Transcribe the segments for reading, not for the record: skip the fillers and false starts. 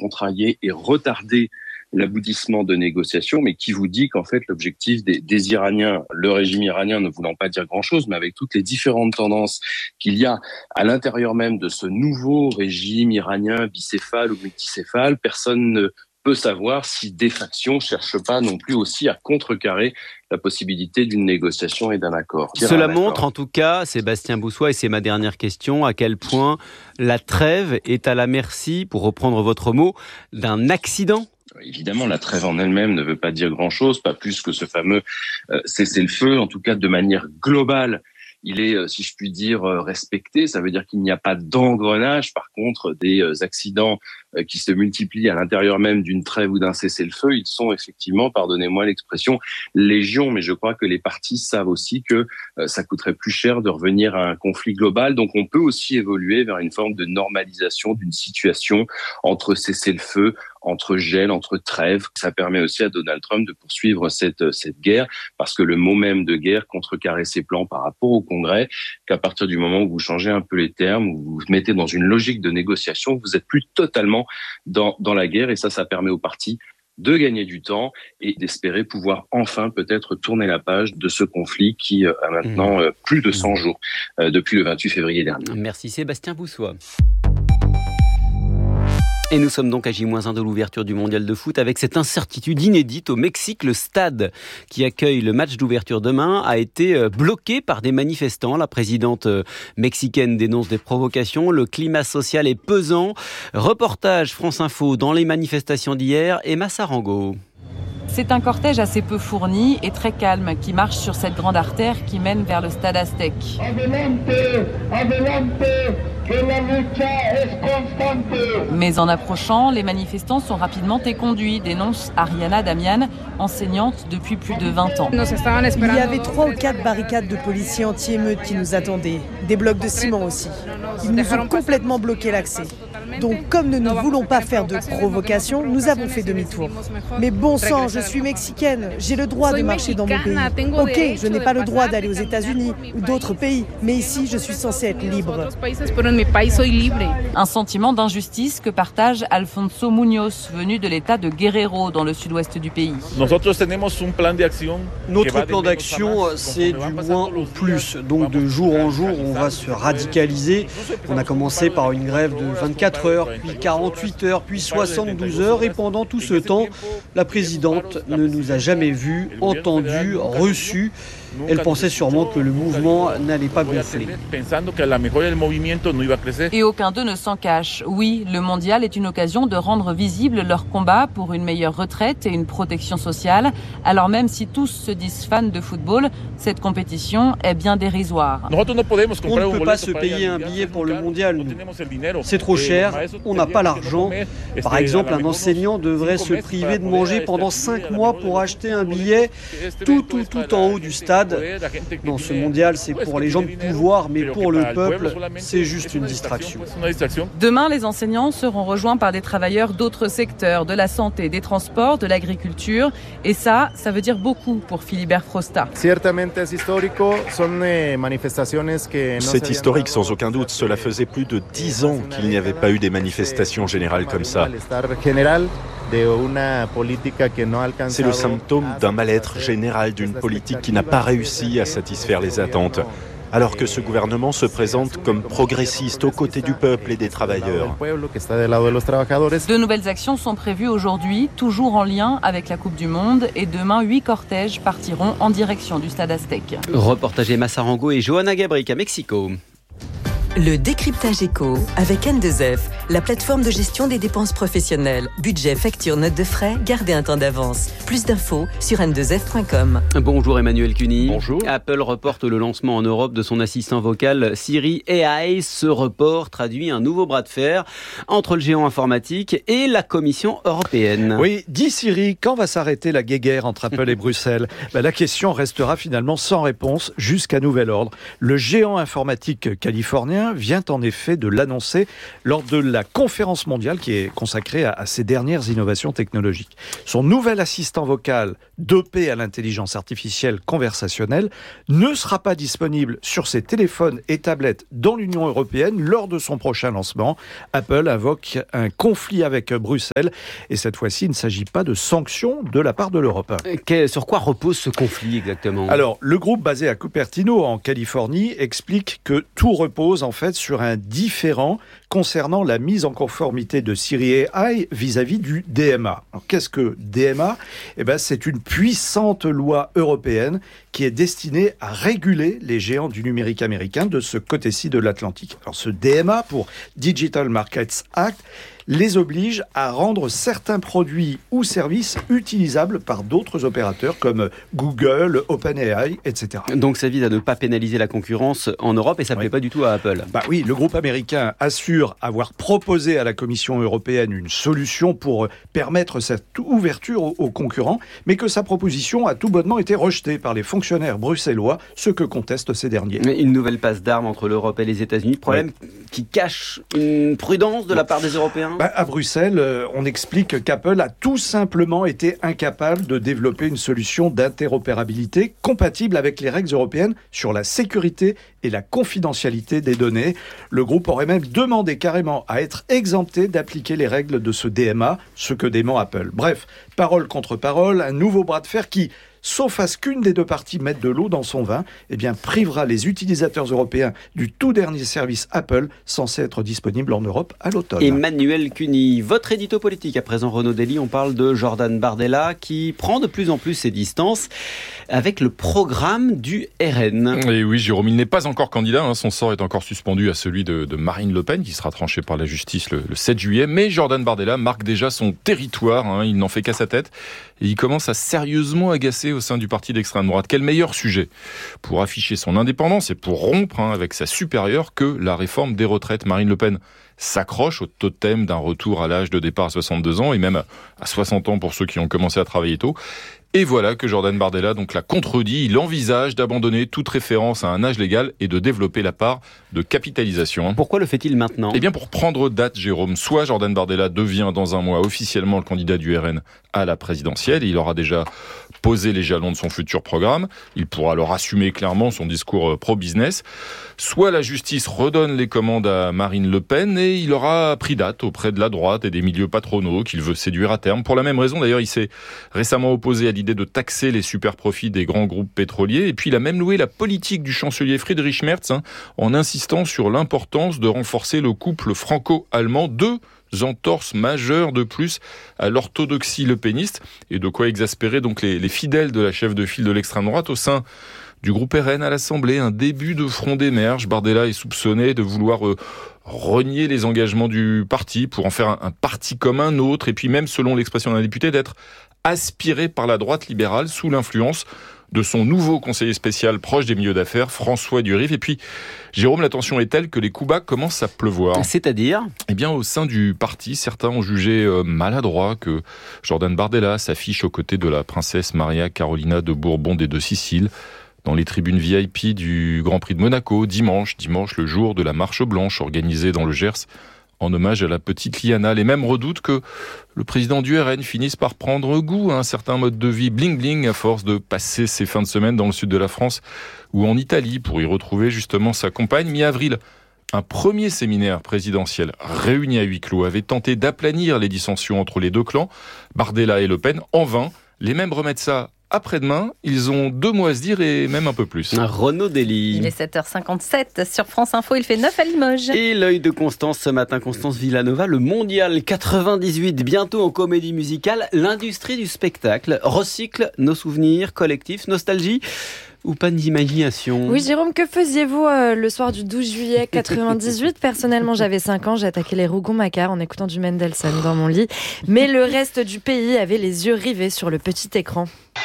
contrarier et retarder l'aboutissement de négociations, mais qui vous dit qu'en fait l'objectif des Iraniens, le régime iranien ne voulant pas dire grand-chose, mais avec toutes les différentes tendances qu'il y a à l'intérieur même de ce nouveau régime iranien bicéphale ou multicéphale, personne ne peut savoir si des factions ne cherchent pas non plus aussi à contrecarrer la possibilité d'une négociation et d'un accord. Cela montre en tout cas, Sébastien Boussois, et c'est ma dernière question, à quel point la trêve est à la merci, pour reprendre votre mot, d'un accident. Évidemment, la trêve en elle-même ne veut pas dire grand-chose, pas plus que ce fameux cessez-le-feu, en tout cas de manière globale. Il est, si je puis dire, respecté. Ça veut dire qu'il n'y a pas d'engrenage. Par contre, des accidents qui se multiplient à l'intérieur même d'une trêve ou d'un cessez-le-feu, ils sont effectivement, pardonnez-moi l'expression, légion. Mais je crois que les parties savent aussi que ça coûterait plus cher de revenir à un conflit global. Donc on peut aussi évoluer vers une forme de normalisation d'une situation entre cessez-le-feu, entre gel, entre trêve. Ça permet aussi à Donald Trump de poursuivre cette guerre, parce que le mot même de guerre contrecarre ses plans par rapport au Congrès, qu'à partir du moment où vous changez un peu les termes, où vous vous mettez dans une logique de négociation, vous êtes plus totalement dans la guerre, et ça permet aux partis de gagner du temps et d'espérer pouvoir enfin peut-être tourner la page de ce conflit qui a maintenant plus de 100 jours depuis le 28 février dernier. Merci Sébastien Boussois. Et nous sommes donc à J-1 de l'ouverture du mondial de foot avec cette incertitude inédite au Mexique. Le stade qui accueille le match d'ouverture demain a été bloqué par des manifestants. La présidente mexicaine dénonce des provocations. Le climat social est pesant. Reportage France Info dans les manifestations d'hier. Emma Sarango. C'est un cortège assez peu fourni et très calme qui marche sur cette grande artère qui mène vers le stade Aztec. Mais en approchant, les manifestants sont rapidement éconduits, dénonce Ariana Damian, enseignante depuis plus de 20 ans. Il y avait 3 ou 4 barricades de policiers anti-émeutes qui nous attendaient, des blocs de ciment aussi. Ils nous ont complètement bloqué l'accès. Donc, comme nous ne voulons pas faire de provocation, nous avons fait demi-tour. Mais bon sang, je suis mexicaine, j'ai le droit de marcher dans mon pays. Ok, je n'ai pas le droit d'aller aux États-Unis ou d'autres pays, mais ici, je suis censée être libre. Un sentiment d'injustice que partage Alfonso Muñoz, venu de l'état de Guerrero, dans le sud-ouest du pays. Notre plan d'action, c'est du moins au plus. Donc, de jour en jour, on va se radicaliser. On a commencé par une grève de 24 heures, puis 48 heures, puis 72 heures. Et pendant tout ce temps, la présidente ne nous a jamais vus, entendus, reçus. Elle pensait sûrement que le mouvement n'allait pas gonfler. Et aucun d'eux ne s'en cache. Oui, le mondial est une occasion de rendre visible leur combat pour une meilleure retraite et une protection sociale. Alors même si tous se disent fans de football, cette compétition est bien dérisoire. On ne peut pas se payer un billet pour le mondial, nous. C'est trop cher, on n'a pas l'argent. Par exemple, un enseignant devrait se priver de manger pendant 5 mois pour acheter un billet tout en haut du stade. Non, ce mondial, c'est pour les gens de pouvoir, mais pour le peuple, c'est juste une distraction. Demain, les enseignants seront rejoints par des travailleurs d'autres secteurs, de la santé, des transports, de l'agriculture. Et ça veut dire beaucoup pour Philibert Frosta. C'est historique sans aucun doute. Cela faisait plus de 10 ans qu'il n'y avait pas eu des manifestations générales comme ça. C'est le symptôme d'un mal-être général d'une politique qui n'a pas réussi à satisfaire les attentes, alors que ce gouvernement se présente comme progressiste aux côtés du peuple et des travailleurs. De nouvelles actions sont prévues aujourd'hui, toujours en lien avec la Coupe du Monde, et demain 8 cortèges partiront en direction du stade Aztec. Reportage Emma Sarango et Johanna Gabric à Mexico. Le décryptage éco avec N2F, la plateforme de gestion des dépenses professionnelles. Budget, facture, notes de frais, gardez un temps d'avance. Plus d'infos sur n2f.com. Bonjour Emmanuel Cuny. Bonjour. Apple reporte le lancement en Europe de son assistant vocal Siri AI. Ce report traduit un nouveau bras de fer entre le géant informatique et la Commission européenne. Oui, dit Siri, quand va s'arrêter la guéguerre entre Apple et Bruxelles ? La question restera finalement sans réponse jusqu'à nouvel ordre. Le géant informatique californien vient en effet de l'annoncer lors de la conférence mondiale qui est consacrée à ces dernières innovations technologiques. Son nouvel assistant vocal dopé à l'intelligence artificielle conversationnelle ne sera pas disponible sur ses téléphones et tablettes dans l'Union européenne lors de son prochain lancement. Apple invoque un conflit avec Bruxelles et cette fois-ci, il ne s'agit pas de sanctions de la part de l'Europe. Sur quoi repose ce conflit exactement ? Alors, le groupe basé à Cupertino, en Californie, explique que tout repose en fait sur un différend concernant la mise en conformité de Siri AI vis-à-vis du DMA. Alors, qu'est-ce que DMA ? C'est une puissante loi européenne qui est destinée à réguler les géants du numérique américain de ce côté-ci de l'Atlantique. Alors, ce DMA, pour Digital Markets Act, les oblige à rendre certains produits ou services utilisables par d'autres opérateurs comme Google, OpenAI, etc. Donc ça vise à ne pas pénaliser la concurrence en Europe et ça ne plaît pas du tout à Apple. Oui, le groupe américain assure avoir proposé à la Commission européenne une solution pour permettre cette ouverture aux concurrents, mais que sa proposition a tout bonnement été rejetée par les fonctionnaires bruxellois, ce que contestent ces derniers. Une nouvelle passe d'armes entre l'Europe et les États-Unis, problème qui cache une prudence de la part des Européens. À Bruxelles, on explique qu'Apple a tout simplement été incapable de développer une solution d'interopérabilité compatible avec les règles européennes sur la sécurité et la confidentialité des données. Le groupe aurait même demandé carrément à être exempté d'appliquer les règles de ce DMA, ce que dément Apple. Bref, parole contre parole, un nouveau bras de fer qui, sauf à ce qu'une des deux parties mette de l'eau dans son vin, privera les utilisateurs européens du tout dernier service Apple censé être disponible en Europe à l'automne. Emmanuel Cuny, votre édito politique à présent, Renaud Dely, on parle de Jordan Bardella qui prend de plus en plus ses distances avec le programme du RN. Et oui, Jérôme, il n'est pas encore candidat, son sort est encore suspendu à celui de Marine Le Pen qui sera tranché par la justice le 7 juillet, mais Jordan Bardella marque déjà son territoire, il n'en fait qu'à sa tête et il commence à sérieusement agacer au sein du parti d'extrême droite. Quel meilleur sujet pour afficher son indépendance et pour rompre avec sa supérieure que la réforme des retraites. Marine Le Pen s'accroche au totem d'un retour à l'âge de départ à 62 ans et même à 60 ans pour ceux qui ont commencé à travailler tôt. Et voilà que Jordan Bardella la contredit. Il envisage d'abandonner toute référence à un âge légal et de développer la part de capitalisation. Pourquoi le fait-il maintenant ? Pour prendre date, Jérôme. Soit Jordan Bardella devient dans un mois officiellement le candidat du RN à la présidentielle. Il aura déjà posé les jalons de son futur programme. Il pourra alors assumer clairement son discours pro-business. Soit la justice redonne les commandes à Marine Le Pen et il aura pris date auprès de la droite et des milieux patronaux qu'il veut séduire à terme. Pour la même raison, d'ailleurs, il s'est récemment opposé à l'idée de taxer les super profits des grands groupes pétroliers. Et puis, il a même loué la politique du chancelier Friedrich Merz en insistant sur l'importance de renforcer le couple franco-allemand. Deux entorses majeures de plus à l'orthodoxie lepéniste et de quoi exaspérer donc les fidèles de la chef de file de l'extrême droite au sein du groupe RN à l'Assemblée. Un début de front d'émerge. Bardella est soupçonné de vouloir renier les engagements du parti pour en faire un parti comme un autre et puis même, selon l'expression d'un député, d'être aspiré par la droite libérale sous l'influence de son nouveau conseiller spécial proche des milieux d'affaires, François Durif. Et puis, Jérôme, la tension est telle que les coups bas commencent à pleuvoir. C'est-à-dire ? Au sein du parti, certains ont jugé maladroit que Jordan Bardella s'affiche aux côtés de la princesse Maria Carolina de Bourbon des Deux-Siciles dans les tribunes VIP du Grand Prix de Monaco, dimanche, le jour de la Marche Blanche organisée dans le Gers, en hommage à la petite Liana. Les mêmes redoutent que le président du RN finisse par prendre goût à un certain mode de vie bling-bling à force de passer ses fins de semaine dans le sud de la France ou en Italie pour y retrouver justement sa compagne. Mi-avril, un premier séminaire présidentiel réuni à huis clos avait tenté d'aplanir les dissensions entre les deux clans, Bardella et Le Pen, en vain. Les mêmes remettent ça après-demain. Ils ont 2 mois à se dire et même un peu plus. Renaud Dely. Il est 7h57 sur France Info, il fait 9 à Limoges. Et l'œil de Constance ce matin, Constance Villanova, le Mondial 98, bientôt en comédie musicale. L'industrie du spectacle recycle nos souvenirs collectifs, nostalgie ou pas d'imagination. Oui, Jérôme, que faisiez-vous le soir du 12 juillet 98 ? Personnellement, j'avais 5 ans, j'ai attaqué les Rougon-Macquart en écoutant du Mendelssohn dans mon lit. Mais le reste du pays avait les yeux rivés sur le petit écran.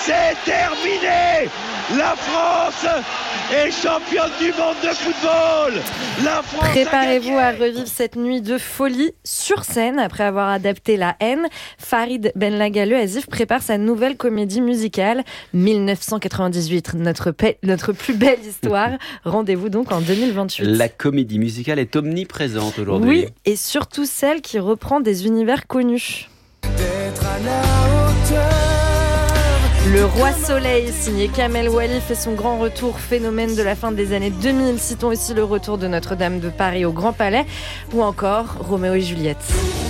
c'est terminé. La France est championne du monde de football. La France Préparez-vous à revivre cette nuit de folie sur scène. Après avoir adapté La Haine, Farid Benlaga Le Asif prépare sa nouvelle comédie musicale 1998, notre plus belle histoire. Rendez-vous donc en 2028. La comédie musicale est omniprésente aujourd'hui. Oui, et surtout celle qui reprend des univers connus. d'être à la hauteur. Le Roi Soleil, signé Kamel Wally, fait son grand retour, phénomène de la fin des années 2000. Citons aussi le retour de Notre-Dame de Paris au Grand Palais ou encore Roméo et Juliette.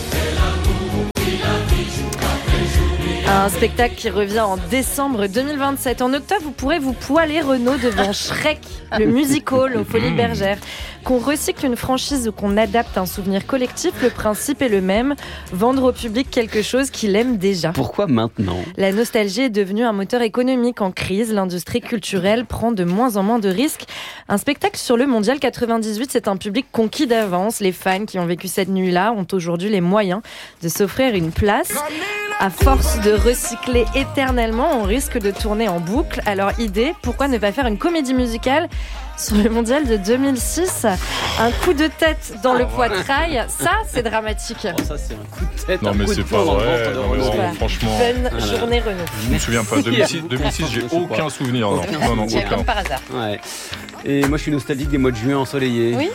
Un spectacle qui revient en décembre 2027. En octobre, vous pourrez vous poiler Renaud devant Shrek, le musical aux Folies Bergères. Qu'on recycle une franchise ou qu'on adapte un souvenir collectif, le principe est le même, vendre au public quelque chose qu'il aime déjà. Pourquoi maintenant ? La nostalgie est devenue un moteur économique en crise. L'industrie culturelle prend de moins en moins de risques. Un spectacle sur le Mondial 98, c'est un public conquis d'avance. Les fans qui ont vécu cette nuit-là ont aujourd'hui les moyens de s'offrir une place. À force de recycler éternellement, on risque de tourner en boucle. Alors idée, pourquoi ne pas faire une comédie musicale sur le Mondial de 2006 ? Un coup de tête dans le poitrail, ça c'est dramatique. Oh, ça c'est un coup de tête. Non mais c'est pas vrai. Non, mais franchement. Bonne journée Renaud. Je me souviens pas. 2006, j'ai aucun souvenir. Non, aucun. Comme par hasard. Ouais. Et moi je suis nostalgique des mois de juin ensoleillés. Oui.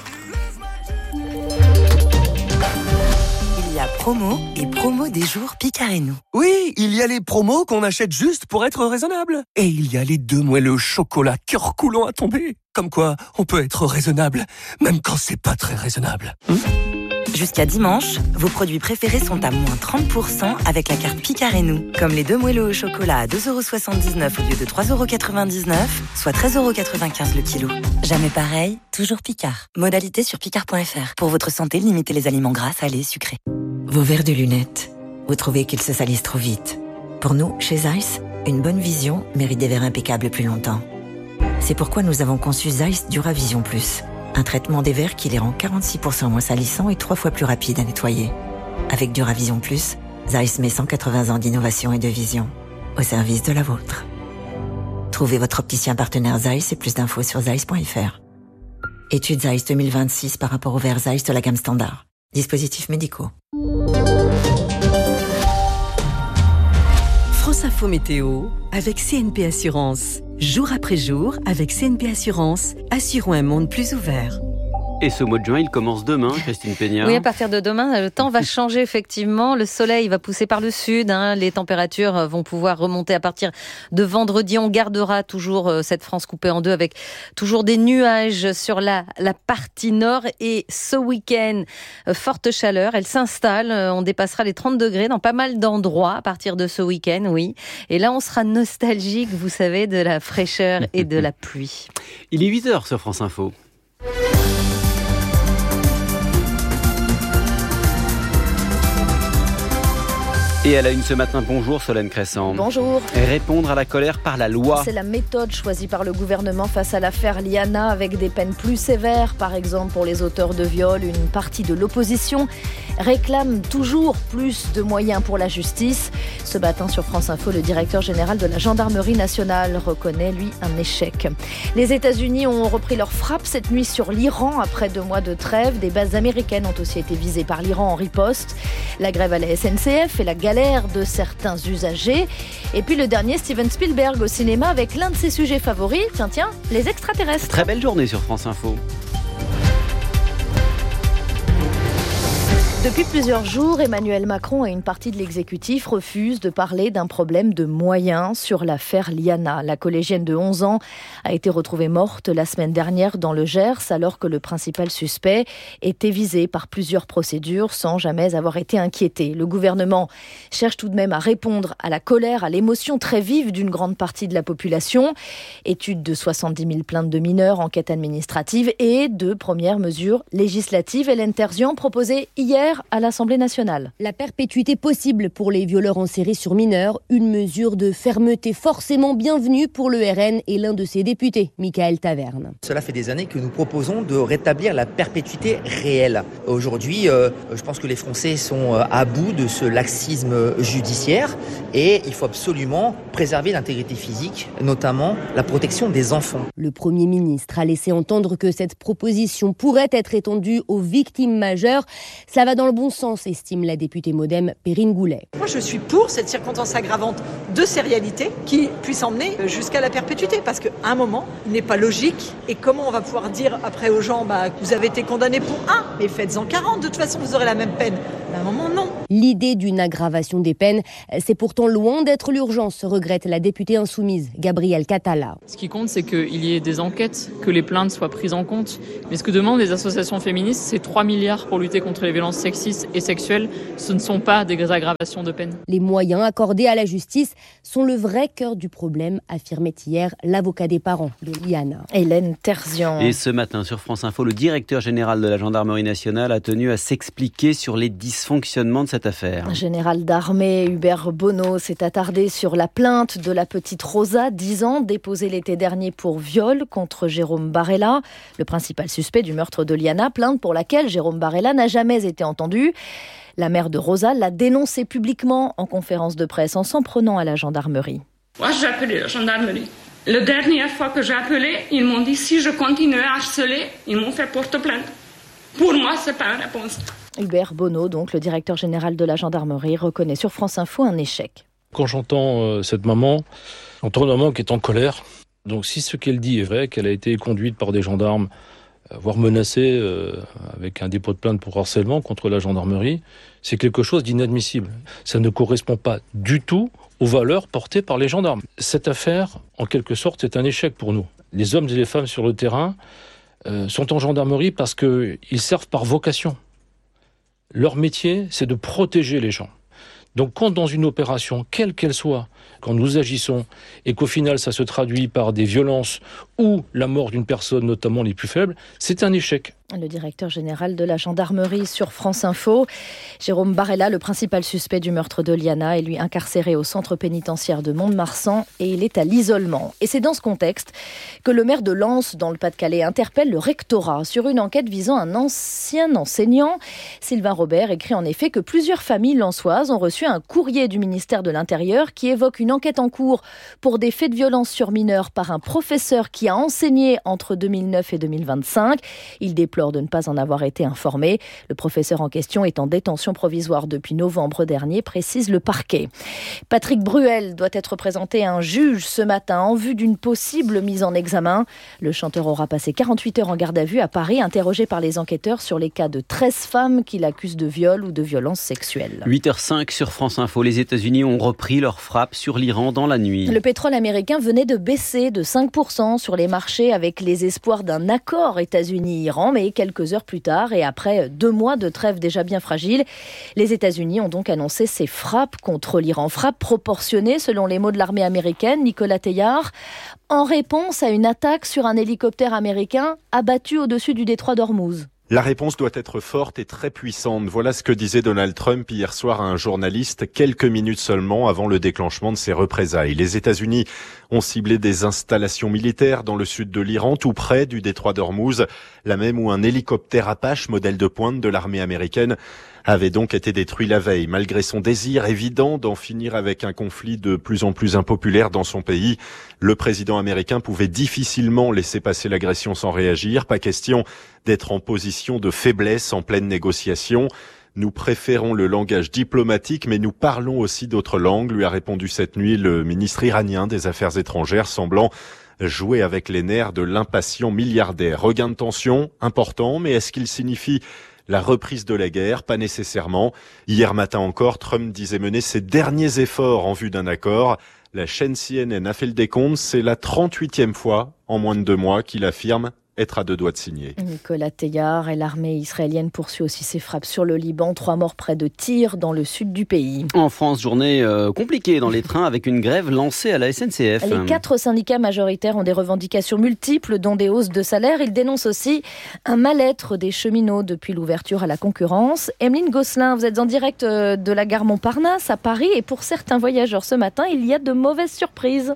Il y a promo et promo des jours Picard et nous. Oui, il y a les promos qu'on achète juste pour être raisonnable. Et il y a les 2 moelleux au chocolat cœur coulant à tomber. Comme quoi, on peut être raisonnable, même quand c'est pas très raisonnable. Jusqu'à dimanche, vos produits préférés sont à moins 30% avec la carte Picard et nous. Comme les 2 moelleux au chocolat à 2,79€ au lieu de 3,99€, soit 13,95€ le kilo. Jamais pareil, toujours Picard. Modalité sur picard.fr. Pour votre santé, limitez les aliments gras, salés, sucrés. Vos verres de lunettes, vous trouvez qu'ils se salissent trop vite. Pour nous, chez Zeiss, une bonne vision mérite des verres impeccables plus longtemps. C'est pourquoi nous avons conçu Zeiss Duravision Plus, un traitement des verres qui les rend 46% moins salissants et 3 fois plus rapides à nettoyer. Avec Duravision Plus, Zeiss met 180 ans d'innovation et de vision au service de la vôtre. Trouvez votre opticien partenaire Zeiss et plus d'infos sur zeiss.fr. Étude Zeiss 2026 par rapport aux verres Zeiss de la gamme standard. Dispositifs médicaux. France Info Météo avec CNP Assurance. Jour après jour, avec CNP Assurance, assurons un monde plus ouvert. Et ce mois de juin, il commence demain, Christine Péniard. Oui, à partir de demain, le temps va changer effectivement. Le soleil va pousser par le sud. Les températures vont pouvoir remonter à partir de vendredi. On gardera toujours cette France coupée en deux avec toujours des nuages sur la partie nord. Et ce week-end, forte chaleur, elle s'installe. On dépassera les 30 degrés dans pas mal d'endroits à partir de ce week-end, oui. Et là, on sera nostalgique, vous savez, de la fraîcheur et de la pluie. Il est 8h sur France Info. Et à la une ce matin, bonjour Solène Crescent. Bonjour. Répondre à la colère par la loi. C'est la méthode choisie par le gouvernement face à l'affaire Liana, avec des peines plus sévères. Par exemple, pour les auteurs de viol, une partie de l'opposition réclame toujours plus de moyens pour la justice. Ce matin sur France Info, le directeur général de la gendarmerie nationale reconnaît, lui, un échec. Les États-Unis ont repris leur frappe cette nuit sur l'Iran après 2 mois de trêve. Des bases américaines ont aussi été visées par l'Iran en riposte. La grève à la SNCF et la galère de certains usagers. Et puis le dernier, Steven Spielberg au cinéma avec l'un de ses sujets favoris, tiens, les extraterrestres. Très belle journée sur France Info. Depuis plusieurs jours, Emmanuel Macron et une partie de l'exécutif refusent de parler d'un problème de moyens sur l'affaire Liana. La collégienne de 11 ans a été retrouvée morte la semaine dernière dans le Gers, alors que le principal suspect était visé par plusieurs procédures sans jamais avoir été inquiété. Le gouvernement cherche tout de même à répondre à la colère, à l'émotion très vive d'une grande partie de la population. Étude de 70 000 plaintes de mineurs, enquête administrative et de premières mesures législatives. Hélène Terzian proposait hier contraire à l'Assemblée nationale. La perpétuité possible pour les violeurs en série sur mineurs, une mesure de fermeté forcément bienvenue pour le RN et l'un de ses députés, Michael Taverne. Cela fait des années que nous proposons de rétablir la perpétuité réelle. Aujourd'hui, je pense que les Français sont à bout de ce laxisme judiciaire et il faut absolument préserver l'intégrité physique, notamment la protection des enfants. Le Premier ministre a laissé entendre que cette proposition pourrait être étendue aux victimes majeures. Cela va dans le bon sens, estime la députée MoDem Perrine Goulet. Moi, je suis pour cette circonstance aggravante de sérialité qui puisse emmener jusqu'à la perpétuité. Parce qu'à un moment, il n'est pas logique. Et comment on va pouvoir dire après aux gens, vous avez été condamné pour 1, mais faites-en 40, de toute façon, vous aurez la même peine. À un moment, non. L'idée d'une aggravation des peines, c'est pourtant loin d'être l'urgence, regrette la députée insoumise, Gabrielle Catala. Ce qui compte, c'est qu'il y ait des enquêtes, que les plaintes soient prises en compte. Mais ce que demandent les associations féministes, c'est 3 milliards pour lutter contre les violences sexistes et sexuelles. Ce ne sont pas des aggravations de peine. Les moyens accordés à la justice sont le vrai cœur du problème, affirmait hier l'avocat des parents de Liana. Hélène Terzian. Et ce matin sur France Info, le directeur général de la gendarmerie nationale a tenu à s'expliquer sur les dysfonctionnements de cette affaire. Un général d'armée, Hubert Bonneau, s'est attardé sur la plainte de la petite Rosa, 10 ans, déposée l'été dernier pour viol contre Jérôme Barella, le principal suspect du meurtre de Liana, plainte pour laquelle Jérôme Barella n'a jamais été entendu. La mère de Rosa l'a dénoncé publiquement en conférence de presse en s'en prenant à la gendarmerie. Moi, j'ai appelé la gendarmerie. La dernière fois que j'ai appelé, ils m'ont dit si je continue à harceler, ils m'ont fait porte-plainte. Pour moi, c'est pas une réponse. Hubert Bonneau, donc le directeur général de la gendarmerie, reconnaît sur France Info un échec. Quand j'entends cette maman, j'entends une maman qui est en colère. Donc si ce qu'elle dit est vrai, qu'elle a été conduite par des gendarmes, voire menacée avec un dépôt de plainte pour harcèlement contre la gendarmerie, c'est quelque chose d'inadmissible. Ça ne correspond pas du tout aux valeurs portées par les gendarmes. Cette affaire, en quelque sorte, c'est un échec pour nous. Les hommes et les femmes sur le terrain sont en gendarmerie parce qu'ils servent par vocation. Leur métier, c'est de protéger les gens. Donc quand dans une opération, quelle qu'elle soit, quand nous agissons et qu'au final ça se traduit par des violences ou la mort d'une personne, notamment les plus faibles, c'est un échec. Le directeur général de la gendarmerie sur France Info, Jérôme Barella, le principal suspect du meurtre de Liana, est lui incarcéré au centre pénitentiaire de Mont-de-Marsan et il est à l'isolement. Et c'est dans ce contexte que le maire de Lens, dans le Pas-de-Calais, interpelle le rectorat sur une enquête visant un ancien enseignant. Sylvain Robert écrit en effet que plusieurs familles lensoises ont reçu un courrier du ministère de l'Intérieur qui évoque une enquête en cours pour des faits de violence sur mineurs par un professeur qui a enseigné entre 2009 et 2025. Il déplore de ne pas en avoir été informé. Le professeur en question est en détention provisoire depuis novembre dernier, précise le parquet. Patrick Bruel doit être présenté à un juge ce matin en vue d'une possible mise en examen. Le chanteur aura passé 48 heures en garde à vue à Paris, interrogé par les enquêteurs sur les cas de 13 femmes qu'il accuse de viol ou de violence sexuelle. 8h05 sur France Info. Les États-Unis ont repris leur frappe sur l'Iran dans la nuit. Le pétrole américain venait de baisser de 5% sur les marchés avec les espoirs d'un accord États-Unis-Iran, mais quelques heures plus tard et après 2 mois de trêve déjà bien fragile, les États-Unis ont donc annoncé ces frappes contre l'Iran. Frappes proportionnées, selon les mots de l'armée américaine, Nicolas Teillard, en réponse à une attaque sur un hélicoptère américain abattu au-dessus du détroit d'Ormuz. La réponse doit être forte et très puissante. Voilà ce que disait Donald Trump hier soir à un journaliste, quelques minutes seulement avant le déclenchement de ses représailles. Les États-Unis ont ciblé des installations militaires dans le sud de l'Iran, tout près du détroit d'Ormuz, là même où un hélicoptère Apache, modèle de pointe de l'armée américaine, avait donc été détruit la veille. Malgré son désir évident d'en finir avec un conflit de plus en plus impopulaire dans son pays, le président américain pouvait difficilement laisser passer l'agression sans réagir. Pas question d'être en position de faiblesse en pleine négociation. Nous préférons le langage diplomatique, mais nous parlons aussi d'autres langues, lui a répondu cette nuit le ministre iranien des Affaires étrangères, semblant jouer avec les nerfs de l'impatient milliardaire. Regain de tension important, mais est-ce qu'il signifie la reprise de la guerre? Pas nécessairement. Hier matin encore, Trump disait mener ses derniers efforts en vue d'un accord. La chaîne CNN a fait le décompte, c'est la 38e fois en moins de 2 mois qu'il affirme être à 2 doigts de signer. Nicolas Teilhard et l'armée israélienne poursuit aussi ses frappes sur le Liban. 3 morts près de Tyr, dans le sud du pays. En France, journée compliquée dans les trains avec une grève lancée à la SNCF. Les 4 syndicats majoritaires ont des revendications multiples, dont des hausses de salaire. Ils dénoncent aussi un mal-être des cheminots depuis l'ouverture à la concurrence. Emeline Gosselin, vous êtes en direct de la gare Montparnasse à Paris. Et pour certains voyageurs ce matin, il y a de mauvaises surprises.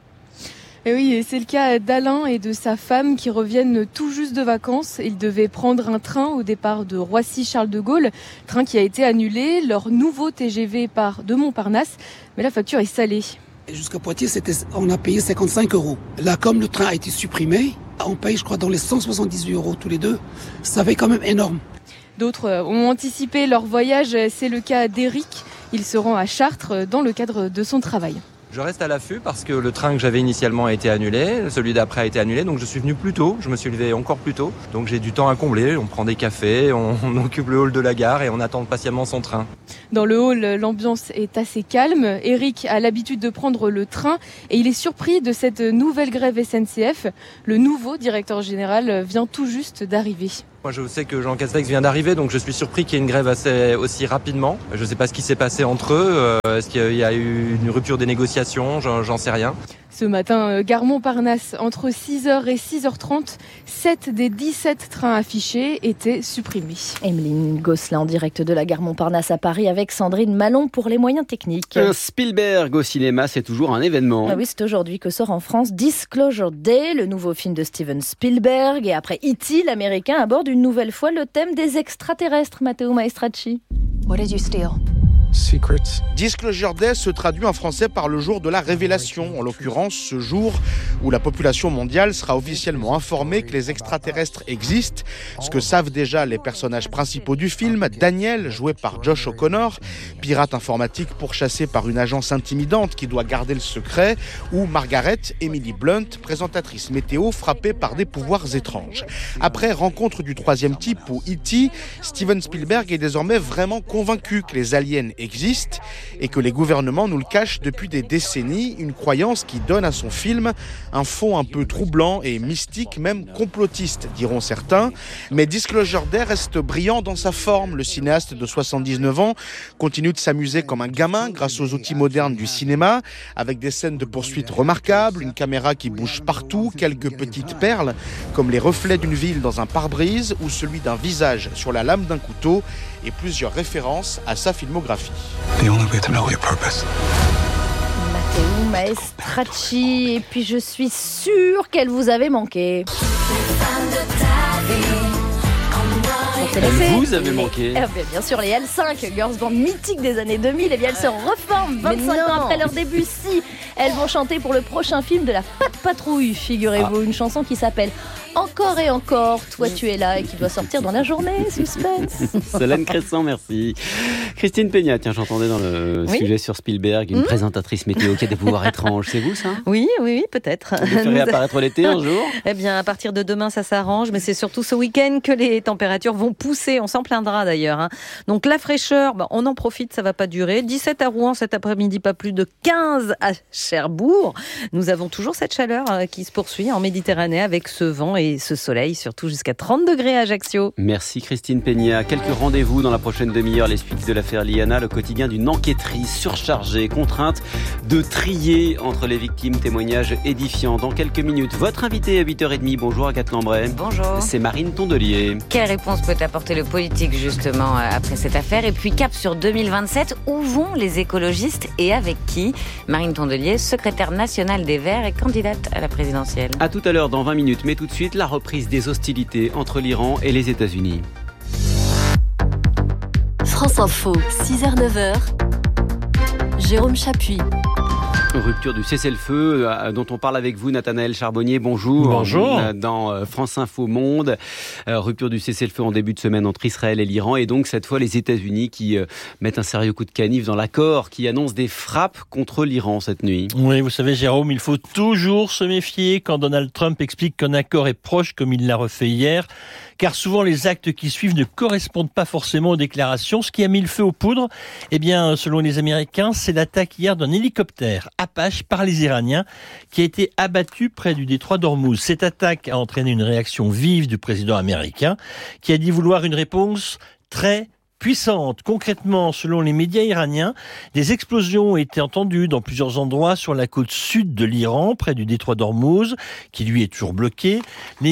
Et oui, et c'est le cas d'Alain et de sa femme qui reviennent tout juste de vacances. Ils devaient prendre un train au départ de Roissy-Charles de Gaulle, train qui a été annulé. Leur nouveau TGV part de Montparnasse, mais la facture est salée. Jusqu'à Poitiers, on a payé 55 €. Là, comme le train a été supprimé, on paye, je crois, dans les 178 € tous les deux. Ça fait quand même énorme. D'autres ont anticipé leur voyage. C'est le cas d'Éric. Il se rend à Chartres dans le cadre de son travail. Je reste à l'affût parce que le train que j'avais initialement a été annulé, celui d'après a été annulé, donc je suis venu plus tôt, je me suis levé encore plus tôt, donc j'ai du temps à combler, on prend des cafés, on occupe le hall de la gare et on attend patiemment son train. Dans le hall, l'ambiance est assez calme. Eric a l'habitude de prendre le train et il est surpris de cette nouvelle grève SNCF. Le nouveau directeur général vient tout juste d'arriver. Moi je sais que Jean Castex vient d'arriver, donc je suis surpris qu'il y ait une grève aussi rapidement. Je ne sais pas ce qui s'est passé entre eux, est-ce qu'il y a eu une rupture des négociations, j'en sais rien. Ce matin, gare Montparnasse, entre 6h et 6h30, 7 des 17 trains affichés étaient supprimés. Emeline Gosselin en direct de la gare Montparnasse à Paris avec Sandrine Malon pour les moyens techniques. Un Spielberg au cinéma, c'est toujours un événement. Ah oui, c'est aujourd'hui que sort en France Disclosure Day, le nouveau film de Steven Spielberg. Et après E.T., l'américain aborde une nouvelle fois le thème des extraterrestres, Matteo Maestracci. What did you steal? Secrets. Disclosure Day se traduit en français par le jour de la révélation, en l'occurrence ce jour où la population mondiale sera officiellement informée que les extraterrestres existent, ce que savent déjà les personnages principaux du film, Daniel, joué par Josh O'Connor, pirate informatique pourchassé par une agence intimidante qui doit garder le secret, ou Margaret, Emily Blunt, présentatrice météo frappée par des pouvoirs étranges. Après Rencontre du troisième type ou E.T., Steven Spielberg est désormais vraiment convaincu que les aliens existent et que les gouvernements nous le cachent depuis des décennies, une croyance qui donne à son film un fond un peu troublant et mystique, même complotiste, diront certains. Mais Disclosure Day reste brillant dans sa forme. Le cinéaste de 79 ans continue de s'amuser comme un gamin grâce aux outils modernes du cinéma, avec des scènes de poursuite remarquables, une caméra qui bouge partout, quelques petites perles, comme les reflets d'une ville dans un pare-brise ou celui d'un visage sur la lame d'un couteau, et plusieurs références à sa filmographie. Matteo Maestracci, et puis je suis sûre qu'elle vous avait manqué. Vous avez manqué. Bien sûr, les L5, girls band mythique des années 2000, et bien elles se reforment 25 ans après leur début. Si, elles vont chanter pour le prochain film de la Pat' Patrouille, figurez-vous, une chanson qui s'appelle Encore et encore, toi tu es là, et qui doit sortir dans la journée. Suspense. Solène Crescent, merci. Christine Peña, tiens, j'entendais dans le sujet sur Spielberg une présentatrice météo qui a des pouvoirs étranges. C'est vous, ça ? Oui, peut-être. Vous devez réapparaître l'été un jour ? Eh bien, à partir de demain, ça s'arrange, mais c'est surtout ce week-end que les températures vont pousser. On s'en plaindra d'ailleurs. Donc la fraîcheur, on en profite, ça va pas durer. 17 à Rouen cet après-midi, pas plus de 15 à Cherbourg. Nous avons toujours cette chaleur qui se poursuit en Méditerranée avec ce vent et ce soleil, surtout jusqu'à 30 degrés à Ajaccio. Merci Christine Peña. Quelques rendez-vous dans la prochaine demi-heure. Les suites de l'affaire Liana, le quotidien d'une enquêtrice surchargée, contrainte de trier entre les victimes, témoignages édifiants. Dans quelques minutes, votre invité à 8h30. Bonjour Agathe Lambray. Bonjour. C'est Marine Tondelier. Quelle réponse peut apporter le politique justement après cette affaire? Et puis cap sur 2027, où vont les écologistes et avec qui? Marine Tondelier, secrétaire nationale des Verts et candidate à la présidentielle. À tout à l'heure dans 20 minutes, mais tout de suite la reprise des hostilités entre l'Iran et les États-Unis. France Info, 6h-9h, Jérôme Chapuis. Rupture du cessez-le-feu dont on parle avec vous, Nathanaël Charbonnier. Bonjour. Bonjour. Dans France Info Monde. Rupture du cessez-le-feu en début de semaine entre Israël et l'Iran. Et donc, cette fois, les États-Unis qui mettent un sérieux coup de canif dans l'accord, qui annonce des frappes contre l'Iran cette nuit. Oui, vous savez, Jérôme, il faut toujours se méfier quand Donald Trump explique qu'un accord est proche, comme il l'a refait hier. Car souvent, les actes qui suivent ne correspondent pas forcément aux déclarations. Ce qui a mis le feu aux poudres, selon les Américains, c'est l'attaque hier d'un hélicoptère Apache par les Iraniens qui a été abattu près du détroit d'Ormuz. Cette attaque a entraîné une réaction vive du président américain qui a dit vouloir une réponse très puissante. Concrètement, selon les médias iraniens, des explosions ont été entendues dans plusieurs endroits sur la côte sud de l'Iran, près du détroit d'Ormuz, qui lui est toujours bloqué.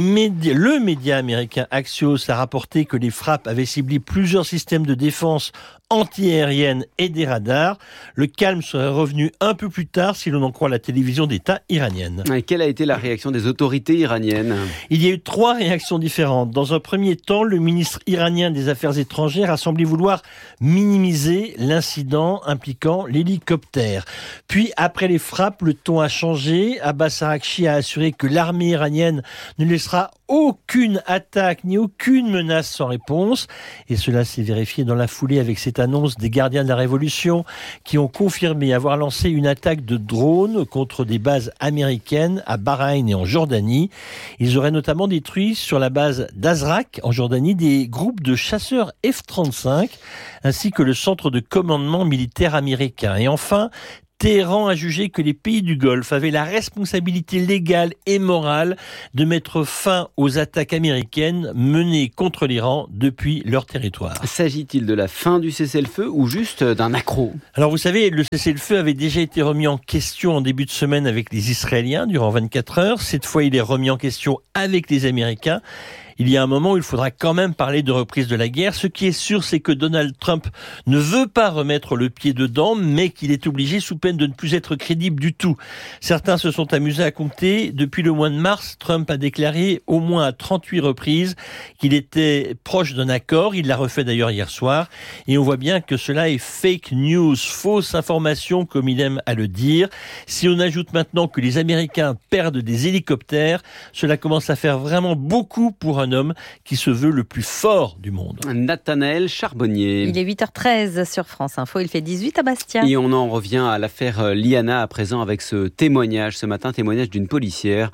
Le média américain Axios a rapporté que les frappes avaient ciblé plusieurs systèmes de défense anti-aérienne et des radars. Le calme serait revenu un peu plus tard si l'on en croit la télévision d'État iranienne. Et quelle a été la réaction des autorités iraniennes ? Il y a eu 3 réactions différentes. Dans un premier temps, le ministre iranien des Affaires étrangères a semblé vouloir minimiser l'incident impliquant l'hélicoptère. Puis, après les frappes, le ton a changé. Abbas Araghchi a assuré que l'armée iranienne ne laissera aucune attaque ni aucune menace sans réponse. Et cela s'est vérifié dans la foulée avec cette annonce des gardiens de la Révolution qui ont confirmé avoir lancé une attaque de drones contre des bases américaines à Bahreïn et en Jordanie. Ils auraient notamment détruit sur la base d'Azraq en Jordanie des groupes de chasseurs F-35 ainsi que le centre de commandement militaire américain. Et enfin, Téhéran a jugé que les pays du Golfe avaient la responsabilité légale et morale de mettre fin aux attaques américaines menées contre l'Iran depuis leur territoire. S'agit-il de la fin du cessez-le-feu ou juste d'un accroc ? Alors vous savez, le cessez-le-feu avait déjà été remis en question en début de semaine avec les Israéliens durant 24 heures. Cette fois, il est remis en question avec les Américains. Il y a un moment où il faudra quand même parler de reprise de la guerre. Ce qui est sûr, c'est que Donald Trump ne veut pas remettre le pied dedans, mais qu'il est obligé sous peine de ne plus être crédible du tout. Certains se sont amusés à compter. Depuis le mois de mars, Trump a déclaré au moins à 38 reprises qu'il était proche d'un accord. Il l'a refait d'ailleurs hier soir. Et on voit bien que cela est fake news, fausse information, comme il aime à le dire. Si on ajoute maintenant que les Américains perdent des hélicoptères, cela commence à faire vraiment beaucoup pour un homme qui se veut le plus fort du monde. Nathanaël Charbonnier. Il est 8h13 sur France Info, il fait 18 à Bastia. Et on en revient à l'affaire Liana à présent avec ce témoignage, ce matin, témoignage d'une policière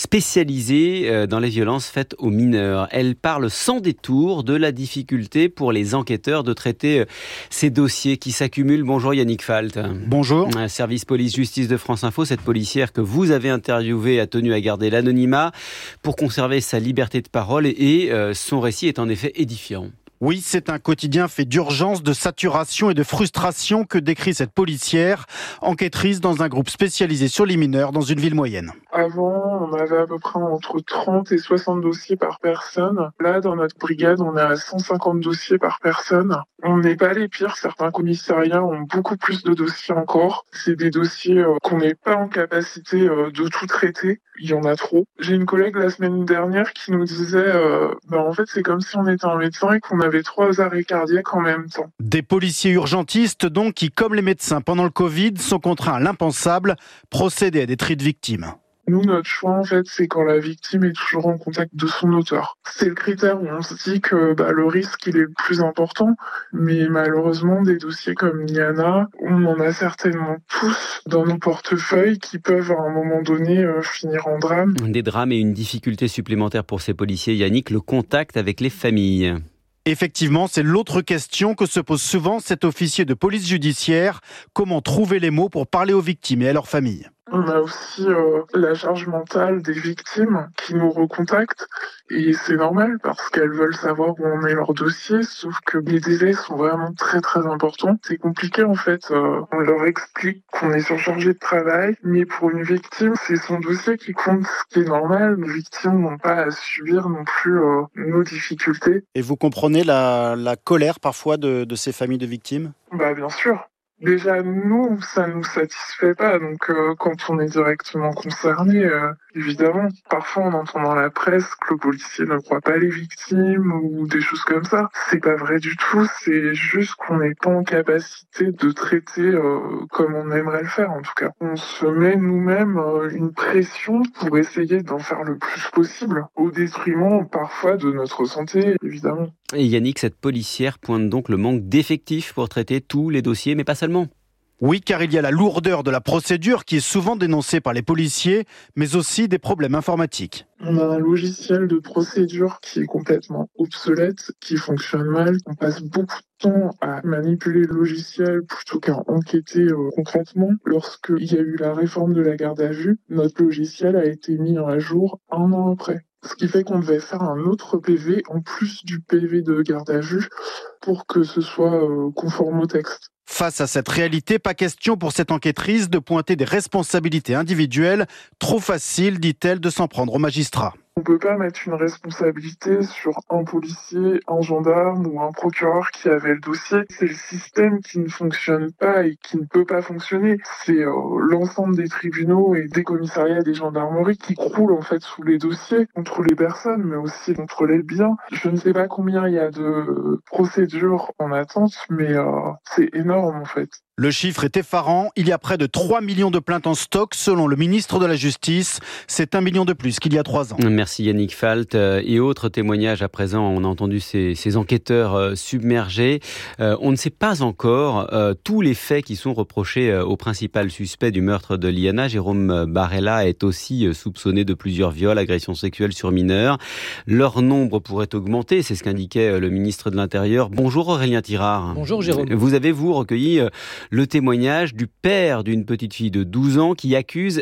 spécialisée dans les violences faites aux mineurs. Elle parle sans détour de la difficulté pour les enquêteurs de traiter ces dossiers qui s'accumulent. Bonjour Yannick Falt. Bonjour. Service police-justice de France Info, cette policière que vous avez interviewée a tenu à garder l'anonymat pour conserver sa liberté de parole. Et son récit est en effet édifiant. Oui, c'est un quotidien fait d'urgence, de saturation et de frustration que décrit cette policière, enquêtrice dans un groupe spécialisé sur les mineurs dans une ville moyenne. Avant, on avait à peu près entre 30 et 60 dossiers par personne. Là, dans notre brigade, on est à 150 dossiers par personne. On n'est pas les pires. Certains commissariats ont beaucoup plus de dossiers encore. C'est des dossiers qu'on n'est pas en capacité de tout traiter. Il y en a trop. J'ai une collègue la semaine dernière qui nous disait en fait, c'est comme si on était un médecin et qu'on avait 3 arrêts cardiaques en même temps. Des policiers urgentistes, donc, qui, comme les médecins pendant le Covid, sont contraints à l'impensable, procéder à des tris de victimes. Nous, notre choix, en fait, c'est quand la victime est toujours en contact de son auteur. C'est le critère où on se dit que le risque, il est le plus important. Mais malheureusement, des dossiers comme Liana, on en a certainement tous dans nos portefeuilles qui peuvent, à un moment donné, finir en drame. Des drames et une difficulté supplémentaire pour ces policiers, Yannick, le contact avec les familles. Effectivement, c'est l'autre question que se pose souvent cet officier de police judiciaire. Comment trouver les mots pour parler aux victimes et à leurs familles ? On a aussi la charge mentale des victimes qui nous recontactent et c'est normal parce qu'elles veulent savoir où en est leur dossier, sauf que les délais sont vraiment très très importants. C'est compliqué en fait, on leur explique qu'on est surchargé de travail, mais pour une victime, c'est son dossier qui compte, ce qui est normal. Les victimes n'ont pas à subir non plus nos difficultés. Et vous comprenez la colère parfois de ces familles de victimes ? Bien sûr. Déjà, nous, ça nous satisfait pas. Donc, quand on est directement concerné, évidemment, parfois on entend dans la presse que le policier ne croit pas les victimes ou des choses comme ça. C'est pas vrai du tout. C'est juste qu'on n'est pas en capacité de traiter comme on aimerait le faire, en tout cas. On se met nous-mêmes une pression pour essayer d'en faire le plus possible, au détriment parfois de notre santé, évidemment. Et Yannick, cette policière pointe donc le manque d'effectifs pour traiter tous les dossiers, mais pas seulement. Oui, car il y a la lourdeur de la procédure qui est souvent dénoncée par les policiers, mais aussi des problèmes informatiques. On a un logiciel de procédure qui est complètement obsolète, qui fonctionne mal. On passe beaucoup de temps à manipuler le logiciel plutôt qu'à enquêter concrètement. Lorsqu'il y a eu la réforme de la garde à vue, notre logiciel a été mis à jour 1 an après. Ce qui fait qu'on devait faire un autre PV en plus du PV de garde à vue pour que ce soit conforme au texte. Face à cette réalité, pas question pour cette enquêtrice de pointer des responsabilités individuelles. Trop facile, dit-elle, de s'en prendre aux magistrats. On ne peut pas mettre une responsabilité sur un policier, un gendarme ou un procureur qui avait le dossier. C'est le système qui ne fonctionne pas et qui ne peut pas fonctionner. C'est l'ensemble des tribunaux et des commissariats et des gendarmeries qui croulent en fait sous les dossiers contre les personnes, mais aussi contre les biens. Je ne sais pas combien il y a de procédures en attente, mais c'est énorme en fait. Le chiffre est effarant. Il y a près de 3 millions de plaintes en stock, selon le ministre de la Justice. C'est 1 million de plus qu'il y a 3 ans. Merci Yannick Falt. Et autres témoignages à présent, on a entendu ces enquêteurs submergés. On ne sait pas encore tous les faits qui sont reprochés au principal suspect du meurtre de Liana. Jérôme Barella est aussi soupçonné de plusieurs viols, agressions sexuelles sur mineurs. Leur nombre pourrait augmenter, c'est ce qu'indiquait le ministre de l'Intérieur. Bonjour Aurélien Tirard. Bonjour Jérôme. Vous avez, recueilli le témoignage du père d'une petite fille de 12 ans qui accuse,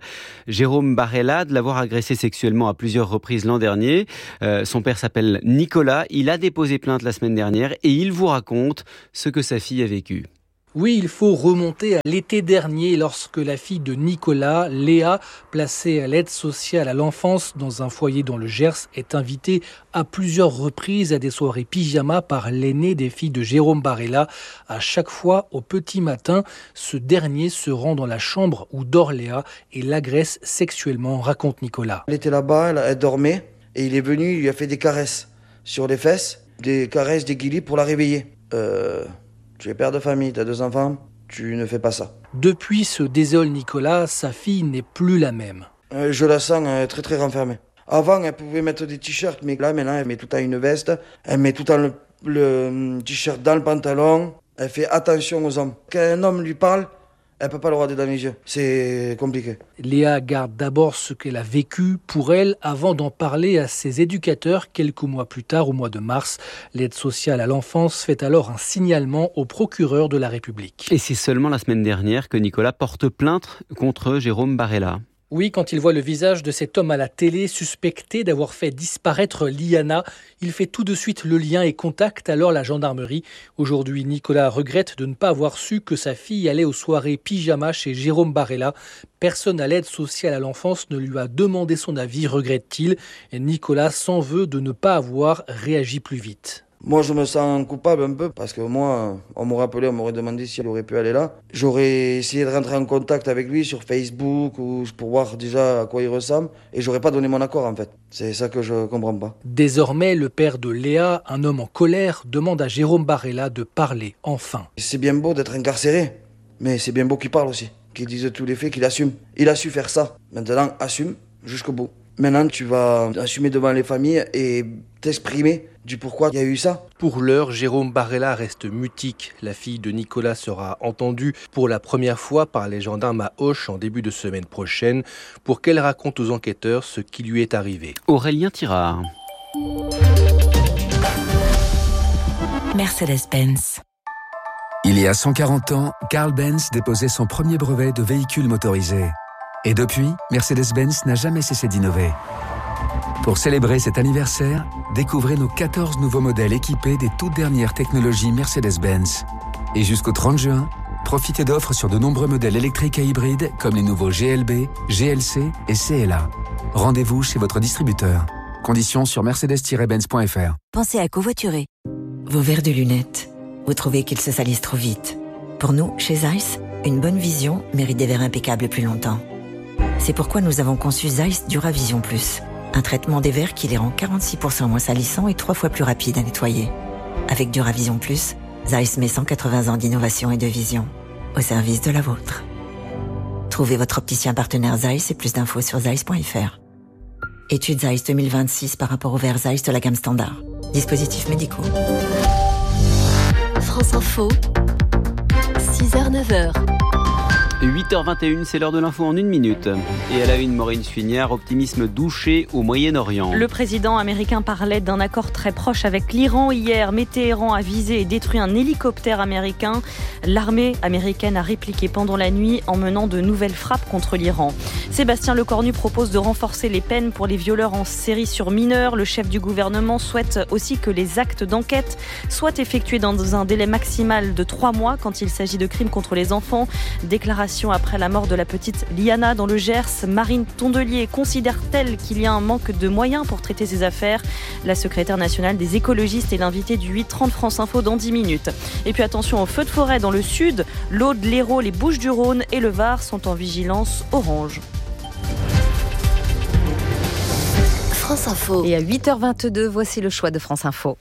Jérôme Barella, de l'avoir agressé sexuellement à plusieurs reprises l'an dernier. Son père s'appelle Nicolas. Il a déposé plainte la semaine dernière et il vous raconte ce que sa fille a vécu. Oui, il faut remonter à l'été dernier lorsque la fille de Nicolas, Léa, placée à l'aide sociale à l'enfance dans un foyer dans le Gers, est invitée à plusieurs reprises à des soirées pyjama par l'aîné des filles de Jérôme Barella. À chaque fois, au petit matin, ce dernier se rend dans la chambre où dort Léa et l'agresse sexuellement, raconte Nicolas. Elle était là-bas, elle dormait et il est venu, il lui a fait des caresses sur les fesses, des caresses, des guilis pour la réveiller. Tu es père de famille, tu as 2 enfants, tu ne fais pas ça. Depuis se désole Nicolas, sa fille n'est plus la même. Je la sens très très renfermée. Avant, elle pouvait mettre des t-shirts, mais là maintenant, elle met tout le temps une veste. Elle met tout le temps le t-shirt dans le pantalon. Elle fait attention aux hommes. Quand un homme lui parle, elle ne peut pas le regarder dans les yeux. C'est compliqué. Léa garde d'abord ce qu'elle a vécu pour elle avant d'en parler à ses éducateurs quelques mois plus tard, au mois de mars. L'aide sociale à l'enfance fait alors un signalement au procureur de la République. Et c'est seulement la semaine dernière que Nicolas porte plainte contre Jérôme Barella. Oui, quand il voit le visage de cet homme à la télé suspecté d'avoir fait disparaître Liana, il fait tout de suite le lien et contacte alors la gendarmerie. Aujourd'hui, Nicolas regrette de ne pas avoir su que sa fille allait aux soirées pyjama chez Jérôme Barella. Personne à l'aide sociale à l'enfance ne lui a demandé son avis, regrette-t-il. Et Nicolas s'en veut de ne pas avoir réagi plus vite. Moi, je me sens coupable un peu parce que moi, on m'aurait appelé, on m'aurait demandé si elle aurait pu aller là. J'aurais essayé de rentrer en contact avec lui sur Facebook ou pour voir déjà à quoi il ressemble et j'aurais pas donné mon accord en fait. C'est ça que je comprends pas. Désormais, le père de Léa, un homme en colère, demande à Jérôme Barella de parler enfin. C'est bien beau d'être incarcéré, mais c'est bien beau qu'il parle aussi, qu'il dise tous les faits, qu'il assume. Il a su faire ça. Maintenant, assume jusqu'au bout. Maintenant, tu vas assumer devant les familles et t'exprimer du pourquoi il y a eu ça. Pour l'heure, Jérôme Barella reste mutique. La fille de Nicolas sera entendue pour la première fois par les gendarmes à Auch en début de semaine prochaine pour qu'elle raconte aux enquêteurs ce qui lui est arrivé. Aurélien Tirard. Mercedes-Benz. Il y a 140 ans, Carl Benz déposait son premier brevet de véhicule motorisé. Et depuis, Mercedes-Benz n'a jamais cessé d'innover. Pour célébrer cet anniversaire, découvrez nos 14 nouveaux modèles équipés des toutes dernières technologies Mercedes-Benz. Et jusqu'au 30 juin, profitez d'offres sur de nombreux modèles électriques et hybrides comme les nouveaux GLB, GLC et CLA. Rendez-vous chez votre distributeur. Conditions sur mercedes-benz.fr. Pensez à covoiturer. Vos verres de lunettes. Vous trouvez qu'ils se salissent trop vite. Pour nous, chez Zeiss, une bonne vision mérite des verres impeccables plus longtemps. C'est pourquoi nous avons conçu Zeiss Duravision Plus. Un traitement des verres qui les rend 46% moins salissants et 3 fois plus rapides à nettoyer. Avec Duravision Plus, Zeiss met 180 ans d'innovation et de vision au service de la vôtre. Trouvez votre opticien partenaire Zeiss et plus d'infos sur zeiss.fr. Étude Zeiss 2026 par rapport aux verres Zeiss de la gamme standard. Dispositifs médicaux. France Info, 6h. 6h, 9h. 8h21, c'est l'heure de l'info en 1 minute. Et à la une, Maureen Suignard, optimisme douché au Moyen-Orient. Le président américain parlait d'un accord très proche avec l'Iran hier, mais Téhéran a visé et détruit un hélicoptère américain. L'armée américaine a répliqué pendant la nuit en menant de nouvelles frappes contre l'Iran. Sébastien Lecornu propose de renforcer les peines pour les violeurs en série sur mineurs. Le chef du gouvernement souhaite aussi que les actes d'enquête soient effectués dans un délai maximal de 3 mois quand il s'agit de crimes contre les enfants. Déclaration après la mort de la petite Liana dans le Gers. Marine Tondelier considère-t-elle qu'il y a un manque de moyens pour traiter ces affaires ? La secrétaire nationale des écologistes est l'invitée du 8h30 France Info dans 10 minutes. Et puis attention aux feux de forêt dans le sud. L'Aude, l'Hérault, les Bouches-du-Rhône et le Var sont en vigilance orange. France Info. Et à 8h22, voici le choix de France Info.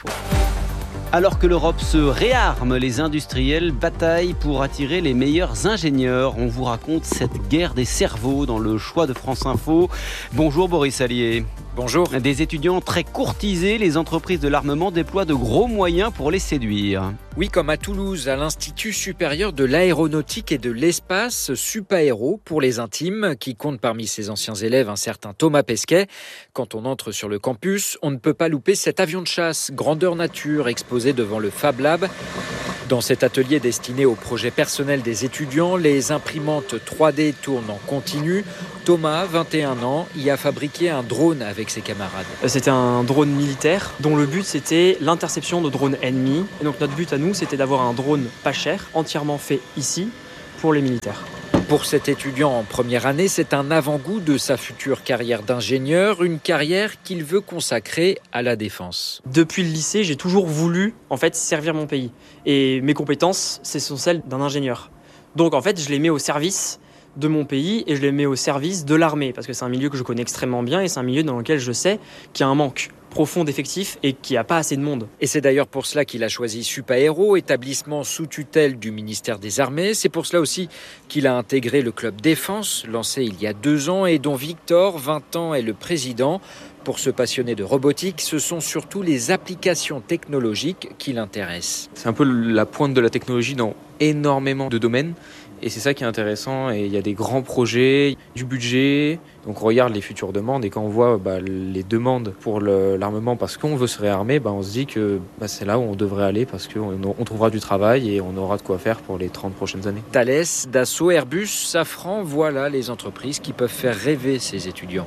Alors que l'Europe se réarme, les industriels bataillent pour attirer les meilleurs ingénieurs. On vous raconte cette guerre des cerveaux dans le choix de France Info. Bonjour Boris Allier. Bonjour. Des étudiants très courtisés, les entreprises de l'armement déploient de gros moyens pour les séduire. Oui, comme à Toulouse, à l'Institut supérieur de l'aéronautique et de l'espace, Supaéro pour les intimes, qui compte parmi ses anciens élèves un certain Thomas Pesquet. Quand on entre sur le campus, on ne peut pas louper cet avion de chasse, grandeur nature, exposé devant le Fab Lab. Dans cet atelier destiné au projet personnel des étudiants, les imprimantes 3D tournent en continu. Thomas, 21 ans, y a fabriqué un drone avec ses camarades. C'était un drone militaire dont le but c'était l'interception de drones ennemis. Et donc notre but à nous c'était d'avoir un drone pas cher, entièrement fait ici pour les militaires. Pour cet étudiant en première année, c'est un avant-goût de sa future carrière d'ingénieur, une carrière qu'il veut consacrer à la défense. Depuis le lycée, j'ai toujours voulu servir mon pays. Et mes compétences, ce sont celles d'un ingénieur. Donc en fait, je les mets au service de mon pays et je les mets au service de l'armée parce que c'est un milieu que je connais extrêmement bien et c'est un milieu dans lequel je sais qu'il y a un manque profond d'effectifs et qu'il n'y a pas assez de monde. Et c'est d'ailleurs pour cela qu'il a choisi Supaéro, établissement sous tutelle du ministère des Armées. C'est pour cela aussi qu'il a intégré le club défense, lancé il y a 2 ans et dont Victor, 20 ans, est le président. Pour ce passionné de robotique, ce sont surtout les applications technologiques qui l'intéressent. C'est un peu la pointe de la technologie dans énormément de domaines. Et c'est ça qui est intéressant, et il y a des grands projets, du budget, donc on regarde les futures demandes, et quand on voit les demandes pour l'armement parce qu'on veut se réarmer, on se dit que c'est là où on devrait aller parce qu'on trouvera du travail et on aura de quoi faire pour les 30 prochaines années. Thales, Dassault, Airbus, Safran, voilà les entreprises qui peuvent faire rêver ces étudiants.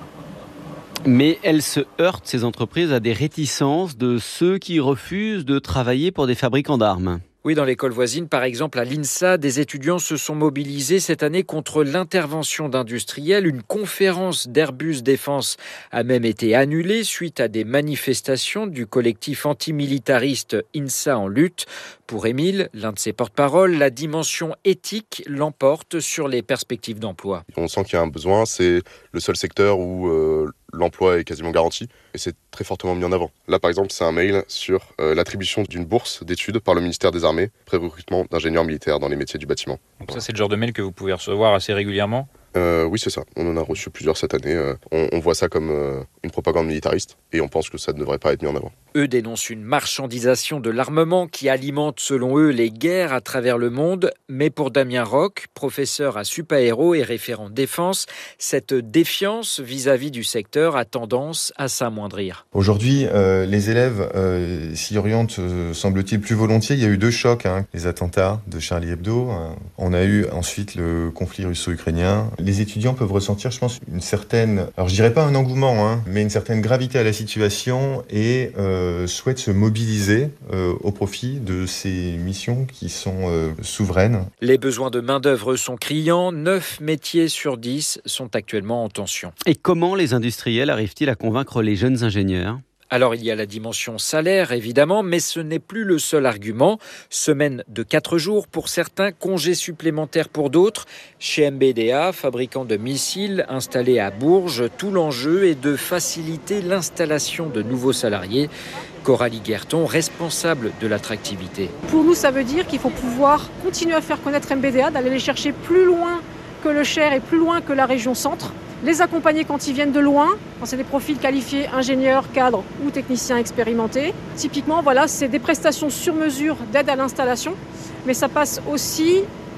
Mais elles se heurtent, ces entreprises, à des réticences de ceux qui refusent de travailler pour des fabricants d'armes. Oui, dans l'école voisine, par exemple à l'INSA, des étudiants se sont mobilisés cette année contre l'intervention d'industriels. Une conférence d'Airbus Défense a même été annulée suite à des manifestations du collectif antimilitariste INSA en lutte. Pour Émile, l'un de ses porte-parole, la dimension éthique l'emporte sur les perspectives d'emploi. On sent qu'il y a un besoin, c'est le seul secteur où l'emploi est quasiment garanti et c'est très fortement mis en avant. Là par exemple c'est un mail sur l'attribution d'une bourse d'études par le ministère des Armées, pré-recrutement d'ingénieurs militaires dans les métiers du bâtiment. Donc ça c'est le genre de mail que vous pouvez recevoir assez régulièrement ? Oui c'est ça, on en a reçu plusieurs cette année. On voit ça comme une propagande militariste et on pense que ça ne devrait pas être mis en avant. Eux dénoncent une marchandisation de l'armement qui alimente selon eux les guerres à travers le monde. Mais pour Damien Roch, professeur à Supaéro et référent défense, cette défiance vis-à-vis du secteur a tendance à s'amoindrir. Aujourd'hui, les élèves s'y orientent, semble-t-il, plus volontiers. Il y a eu 2 chocs, les attentats de Charlie Hebdo. On a eu ensuite le conflit russo-ukrainien. Les étudiants peuvent ressentir, je pense, une certaine, alors je dirais pas un engouement, mais une certaine gravité à la situation et souhaitent se mobiliser au profit de ces missions qui sont souveraines. Les besoins de main-d'œuvre sont criants. 9 métiers sur 10 sont actuellement en tension. Et comment les industriels arrivent-ils à convaincre les jeunes ingénieurs ? Alors il y a la dimension salaire évidemment, mais ce n'est plus le seul argument. Semaine de 4 jours pour certains, congés supplémentaires pour d'autres. Chez MBDA, fabricant de missiles installé à Bourges, tout l'enjeu est de faciliter l'installation de nouveaux salariés. Coralie Guerton, responsable de l'attractivité. Pour nous, ça veut dire qu'il faut pouvoir continuer à faire connaître MBDA, d'aller les chercher plus loin que le Cher et plus loin que la région centre. Les accompagner quand ils viennent de loin, quand c'est des profils qualifiés, ingénieurs, cadres ou techniciens expérimentés. Typiquement, c'est des prestations sur mesure d'aide à l'installation, mais ça passe aussi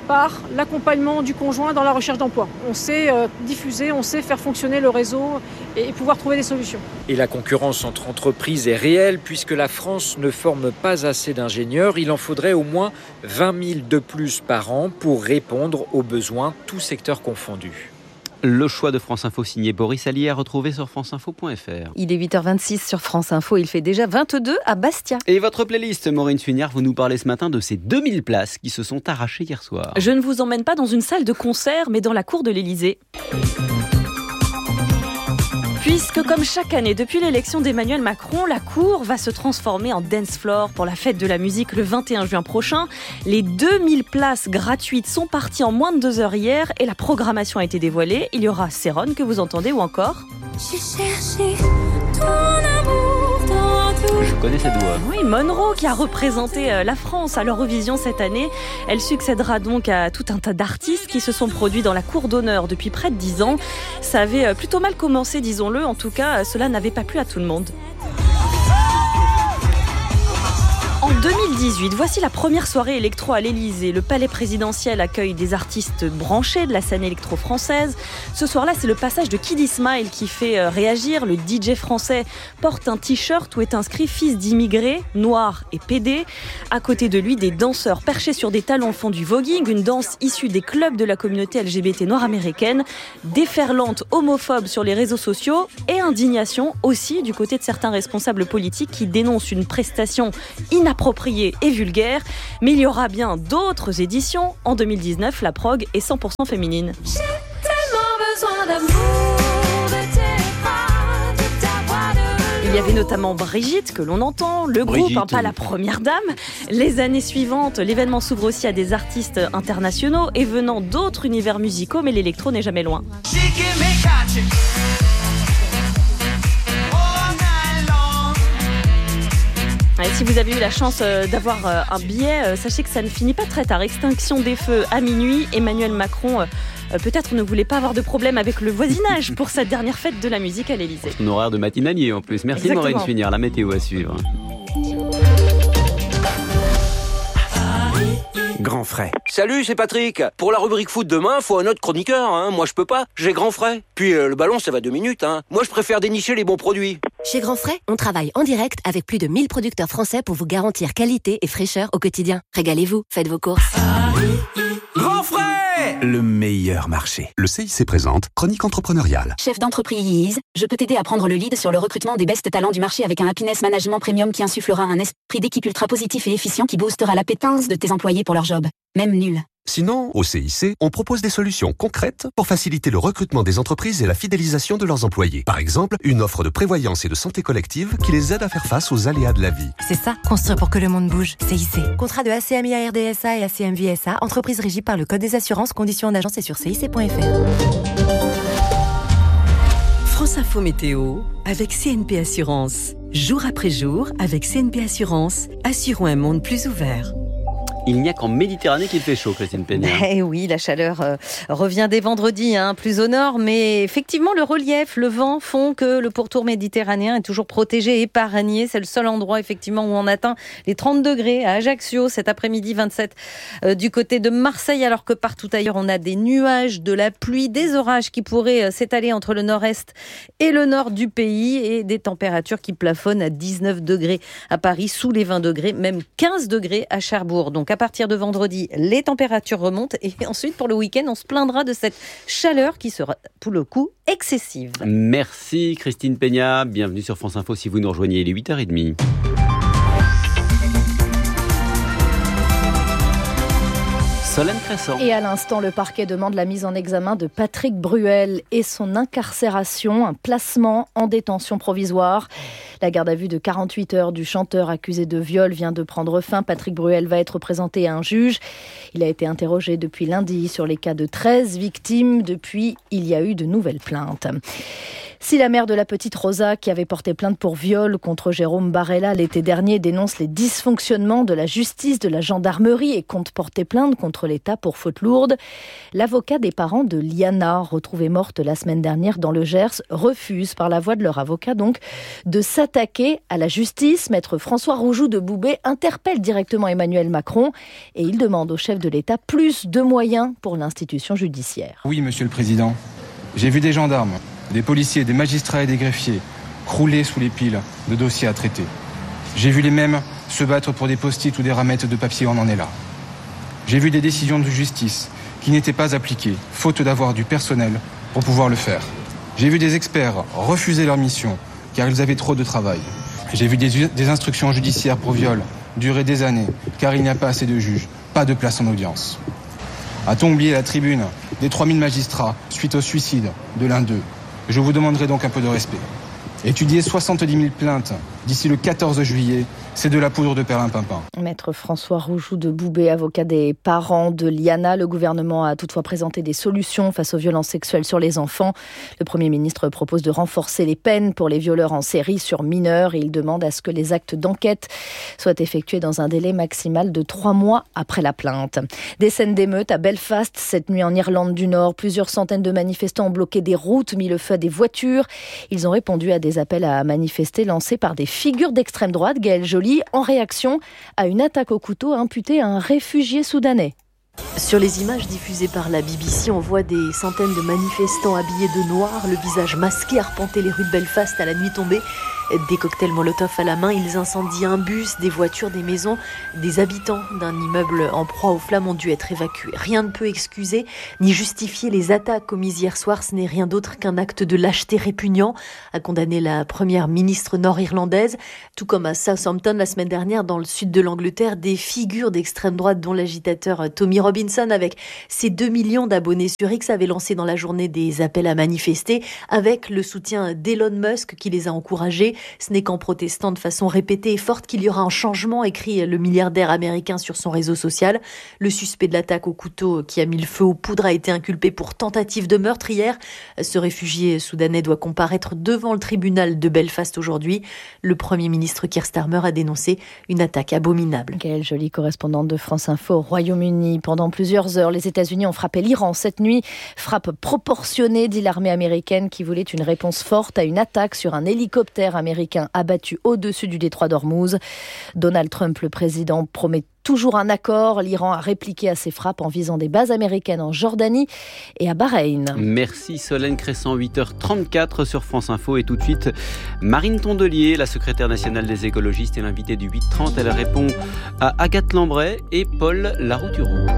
par l'accompagnement du conjoint dans la recherche d'emploi. On sait diffuser, on sait faire fonctionner le réseau et pouvoir trouver des solutions. Et la concurrence entre entreprises est réelle puisque la France ne forme pas assez d'ingénieurs. Il en faudrait au moins 20 000 de plus par an pour répondre aux besoins, tous secteurs confondus. Le choix de France Info signé Boris Allier à retrouver sur franceinfo.fr. Il est 8h26 sur France Info, il fait déjà 22 à Bastia. Et votre playlist, Maureen Suignard, vous nous parlez ce matin de ces 2000 places qui se sont arrachées hier soir. Je ne vous emmène pas dans une salle de concert, mais dans la cour de l'Élysée. Puisque comme chaque année, depuis l'élection d'Emmanuel Macron, la cour va se transformer en dance floor pour la fête de la musique le 21 juin prochain. Les 2000 places gratuites sont parties en moins de 2 heures hier et la programmation a été dévoilée. Il y aura Céron que vous entendez ou encore... Je connais cette voix. Oui, Monroe qui a représenté la France à l'Eurovision cette année. Elle succédera donc à tout un tas d'artistes qui se sont produits dans la cour d'honneur depuis près de 10 ans. Ça avait plutôt mal commencé, disons-le. En tout cas, cela n'avait pas plu à tout le monde. En 2018, voici la première soirée électro à l'Élysée. Le palais présidentiel accueille des artistes branchés de la scène électro-française. Ce soir-là, c'est le passage de Kid Ismail qui fait réagir. Le DJ français porte un t-shirt où est inscrit « Fils d'immigrés, noir et PD ». À côté de lui, des danseurs perchés sur des talons font du voguing, une danse issue des clubs de la communauté LGBT nord-américaine, déferlante homophobe sur les réseaux sociaux et indignation aussi du côté de certains responsables politiques qui dénoncent une prestation inappropriée et vulgaire, mais il y aura bien d'autres éditions. En 2019, la prog est 100% féminine. J'ai tellement besoin d'amour, de tes bras, de ta voix de... Il y avait notamment Brigitte, que l'on entend, le groupe, pas la première dame. Les années suivantes, l'événement s'ouvre aussi à des artistes internationaux et venant d'autres univers musicaux, mais l'électro n'est jamais loin. Et si vous avez eu la chance d'avoir un billet, sachez que ça ne finit pas très tard. Extinction des feux à minuit. Emmanuel Macron peut-être ne voulait pas avoir de problème avec le voisinage pour sa dernière fête de la musique à l'Élysée. Son horaire de matinalier en plus. Merci Maureen Suignard, la météo à suivre. Grand frais. Salut, c'est Patrick. Pour la rubrique foot demain, faut un autre chroniqueur. Moi, je peux pas. J'ai Grand frais. Puis le ballon, ça va 2 minutes. Moi, je préfère dénicher les bons produits. Chez Grand Frais, on travaille en direct avec plus de 1000 producteurs français pour vous garantir qualité et fraîcheur au quotidien. Régalez-vous, faites vos courses. Grand frais, le meilleur marché. Le CIC présente Chronique entrepreneuriale. Chef d'entreprise, je peux t'aider à prendre le lead sur le recrutement des best talents du marché avec un happiness management premium qui insufflera un esprit d'équipe ultra positif et efficient qui boostera l'appétence de tes employés pour leur job, même nul. Sinon, au CIC, on propose des solutions concrètes pour faciliter le recrutement des entreprises et la fidélisation de leurs employés. Par exemple, une offre de prévoyance et de santé collective qui les aide à faire face aux aléas de la vie. C'est ça, construire pour que le monde bouge. CIC. Contrat de ACMI RDSA et ACMV SA, entreprise régie par le Code des assurances, conditions en agence et sur cic.fr. France Info Météo avec CNP Assurance. Jour après jour, avec CNP Assurance, assurons un monde plus ouvert. Il n'y a qu'en Méditerranée qu'il fait chaud, Christine Peña. Eh oui, la chaleur revient dès vendredi, plus au nord, mais effectivement, le relief, le vent font que le pourtour méditerranéen est toujours protégé et épargné. C'est le seul endroit, effectivement, où on atteint les 30 degrés à Ajaccio cet après-midi, 27 du côté de Marseille, alors que partout ailleurs, on a des nuages, de la pluie, des orages qui pourraient s'étaler entre le nord-est et le nord du pays et des températures qui plafonnent à 19 degrés à Paris, sous les 20 degrés, même 15 degrés à Cherbourg. Donc, à partir de vendredi, les températures remontent et ensuite pour le week-end, on se plaindra de cette chaleur qui sera pour le coup excessive. Merci Christine Peña, bienvenue sur France Info si vous nous rejoignez, il est 8h30. Solène Cresson. Et à l'instant, le parquet demande la mise en examen de Patrick Bruel et son incarcération, un placement en détention provisoire. La garde à vue de 48 heures du chanteur accusé de viol vient de prendre fin. Patrick Bruel va être présenté à un juge. Il a été interrogé depuis lundi sur les cas de 13 victimes. Depuis, il y a eu de nouvelles plaintes. Si la mère de la petite Rosa, qui avait porté plainte pour viol contre Jérôme Barella l'été dernier, dénonce les dysfonctionnements de la justice, de la gendarmerie et compte porter plainte contre contre l'État pour faute lourde. L'avocat des parents de Liana, retrouvée morte la semaine dernière dans le Gers, refuse par la voix de leur avocat donc de s'attaquer à la justice. Maître François Roujoux de Boubé interpelle directement Emmanuel Macron et il demande au chef de l'État plus de moyens pour l'institution judiciaire. Oui, Monsieur le Président, j'ai vu des gendarmes, des policiers, des magistrats et des greffiers crouler sous les piles de dossiers à traiter. J'ai vu les mêmes se battre pour des post-it ou des ramettes de papier, on en est là. J'ai vu des décisions de justice qui n'étaient pas appliquées, faute d'avoir du personnel pour pouvoir le faire. J'ai vu des experts refuser leur mission car ils avaient trop de travail. J'ai vu des instructions judiciaires pour viol durer des années car il n'y a pas assez de juges, pas de place en audience. A-t-on oublié la tribune des 3000 magistrats suite au suicide de l'un d'eux? Je vous demanderai donc un peu de respect. Étudier 70 000 plaintes d'ici le 14 juillet, c'est de la poudre de perlimpinpin. Maître François Roujoux de Boubé, avocat des parents de Liana. Le gouvernement a toutefois présenté des solutions face aux violences sexuelles sur les enfants. Le Premier ministre propose de renforcer les peines pour les violeurs en série sur mineurs et il demande à ce que les actes d'enquête soient effectués dans un délai maximal de 3 mois après la plainte. Des scènes d'émeutes à Belfast cette nuit en Irlande du Nord. Plusieurs centaines de manifestants ont bloqué des routes, mis le feu à des voitures. Ils ont répondu à des appels à manifester lancés par des figures d'extrême droite, Gaëlle Joly, en réaction à une attaque au couteau imputée à un réfugié soudanais. Sur les images diffusées par la BBC, on voit des centaines de manifestants habillés de noir, le visage masqué, arpenter les rues de Belfast à la nuit tombée. Des cocktails Molotov à la main, ils incendient un bus, des voitures, des maisons. Des habitants d'un immeuble en proie aux flammes ont dû être évacués. Rien ne peut excuser ni justifier les attaques commises hier soir. Ce n'est rien d'autre qu'un acte de lâcheté répugnant, a condamné la première ministre nord-irlandaise. Tout comme à Southampton la semaine dernière, dans le sud de l'Angleterre, des figures d'extrême droite, dont l'agitateur Tommy Robinson, avec ses 2 millions d'abonnés sur X, avait lancé dans la journée des appels à manifester, avec le soutien d'Elon Musk qui les a encouragés. Ce n'est qu'en protestant de façon répétée et forte qu'il y aura un changement, écrit le milliardaire américain sur son réseau social. Le suspect de l'attaque au couteau qui a mis le feu aux poudres a été inculpé pour tentative de meurtre hier. Ce réfugié soudanais doit comparaître devant le tribunal de Belfast aujourd'hui. Le Premier ministre Keir Starmer a dénoncé une attaque abominable. Gaëlle Joly, correspondante de France Info au Royaume-Uni. Pendant plusieurs heures, les États-Unis ont frappé l'Iran cette nuit. Frappe proportionnée, dit l'armée américaine, qui voulait une réponse forte à une attaque sur un hélicoptère américain abattu au-dessus du détroit d'Ormuz. Donald Trump, le président, promet toujours un accord. L'Iran a répliqué à ces frappes en visant des bases américaines en Jordanie et à Bahreïn. Merci Solène Crescent, 8h34 sur France Info. Et tout de suite, Marine Tondelier, la secrétaire nationale des écologistes et l'invitée du 8h30. Elle répond à Agathe Lambray et Paul Larouturou.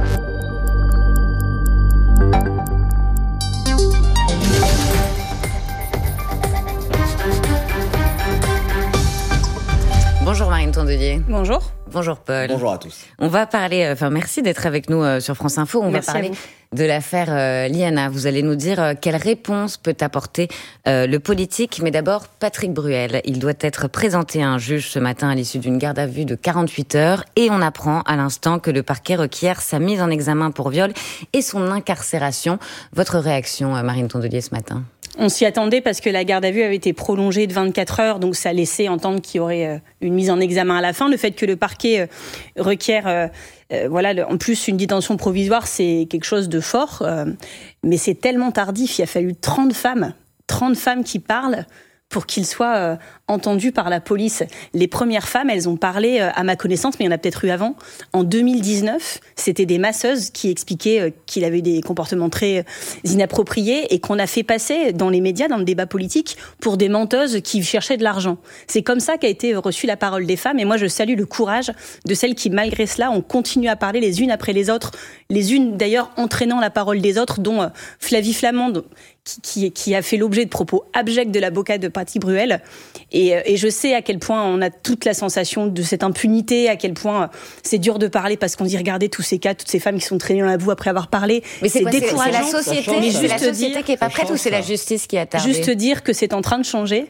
Bonjour Marine Tondelier. Bonjour. Bonjour Paul. Bonjour à tous. On va parler, merci d'être avec nous sur France Info. On va parler de l'affaire Liana. Vous allez nous dire quelle réponse peut apporter le politique. Mais d'abord, Patrick Bruel. Il doit être présenté à un juge ce matin à l'issue d'une garde à vue de 48 heures. Et on apprend à l'instant que le parquet requiert sa mise en examen pour viol et son incarcération. Votre réaction, Marine Tondelier, ce matin ? On s'y attendait parce que la garde à vue avait été prolongée de 24 heures, donc ça laissait entendre qu'il y aurait une mise en examen à la fin. Le fait que le parquet requiert, en plus une détention provisoire, c'est quelque chose de fort, mais c'est tellement tardif. Il a fallu 30 femmes qui parlent pour qu'il soit entendu par la police. Les premières femmes, elles ont parlé, à ma connaissance, mais il y en a peut-être eu avant, en 2019, c'était des masseuses qui expliquaient qu'il avait des comportements très inappropriés et qu'on a fait passer dans les médias, dans le débat politique, pour des menteuses qui cherchaient de l'argent. C'est comme ça qu'a été reçue la parole des femmes, et moi je salue le courage de celles qui, malgré cela, ont continué à parler les unes après les autres, les unes d'ailleurs entraînant la parole des autres, dont Flavie Flament, qui a fait l'objet de propos abjects de l'avocat de Patrick Bruel. Et je sais à quel point on a toute la sensation de cette impunité, à quel point c'est dur de parler parce qu'on dit regardez tous ces cas, toutes ces femmes qui sont traînées dans la boue après avoir parlé. Mais c'est décourageant. C'est la société qui est pas prête ou c'est la justice qui a tardé ? Juste dire que c'est en train de changer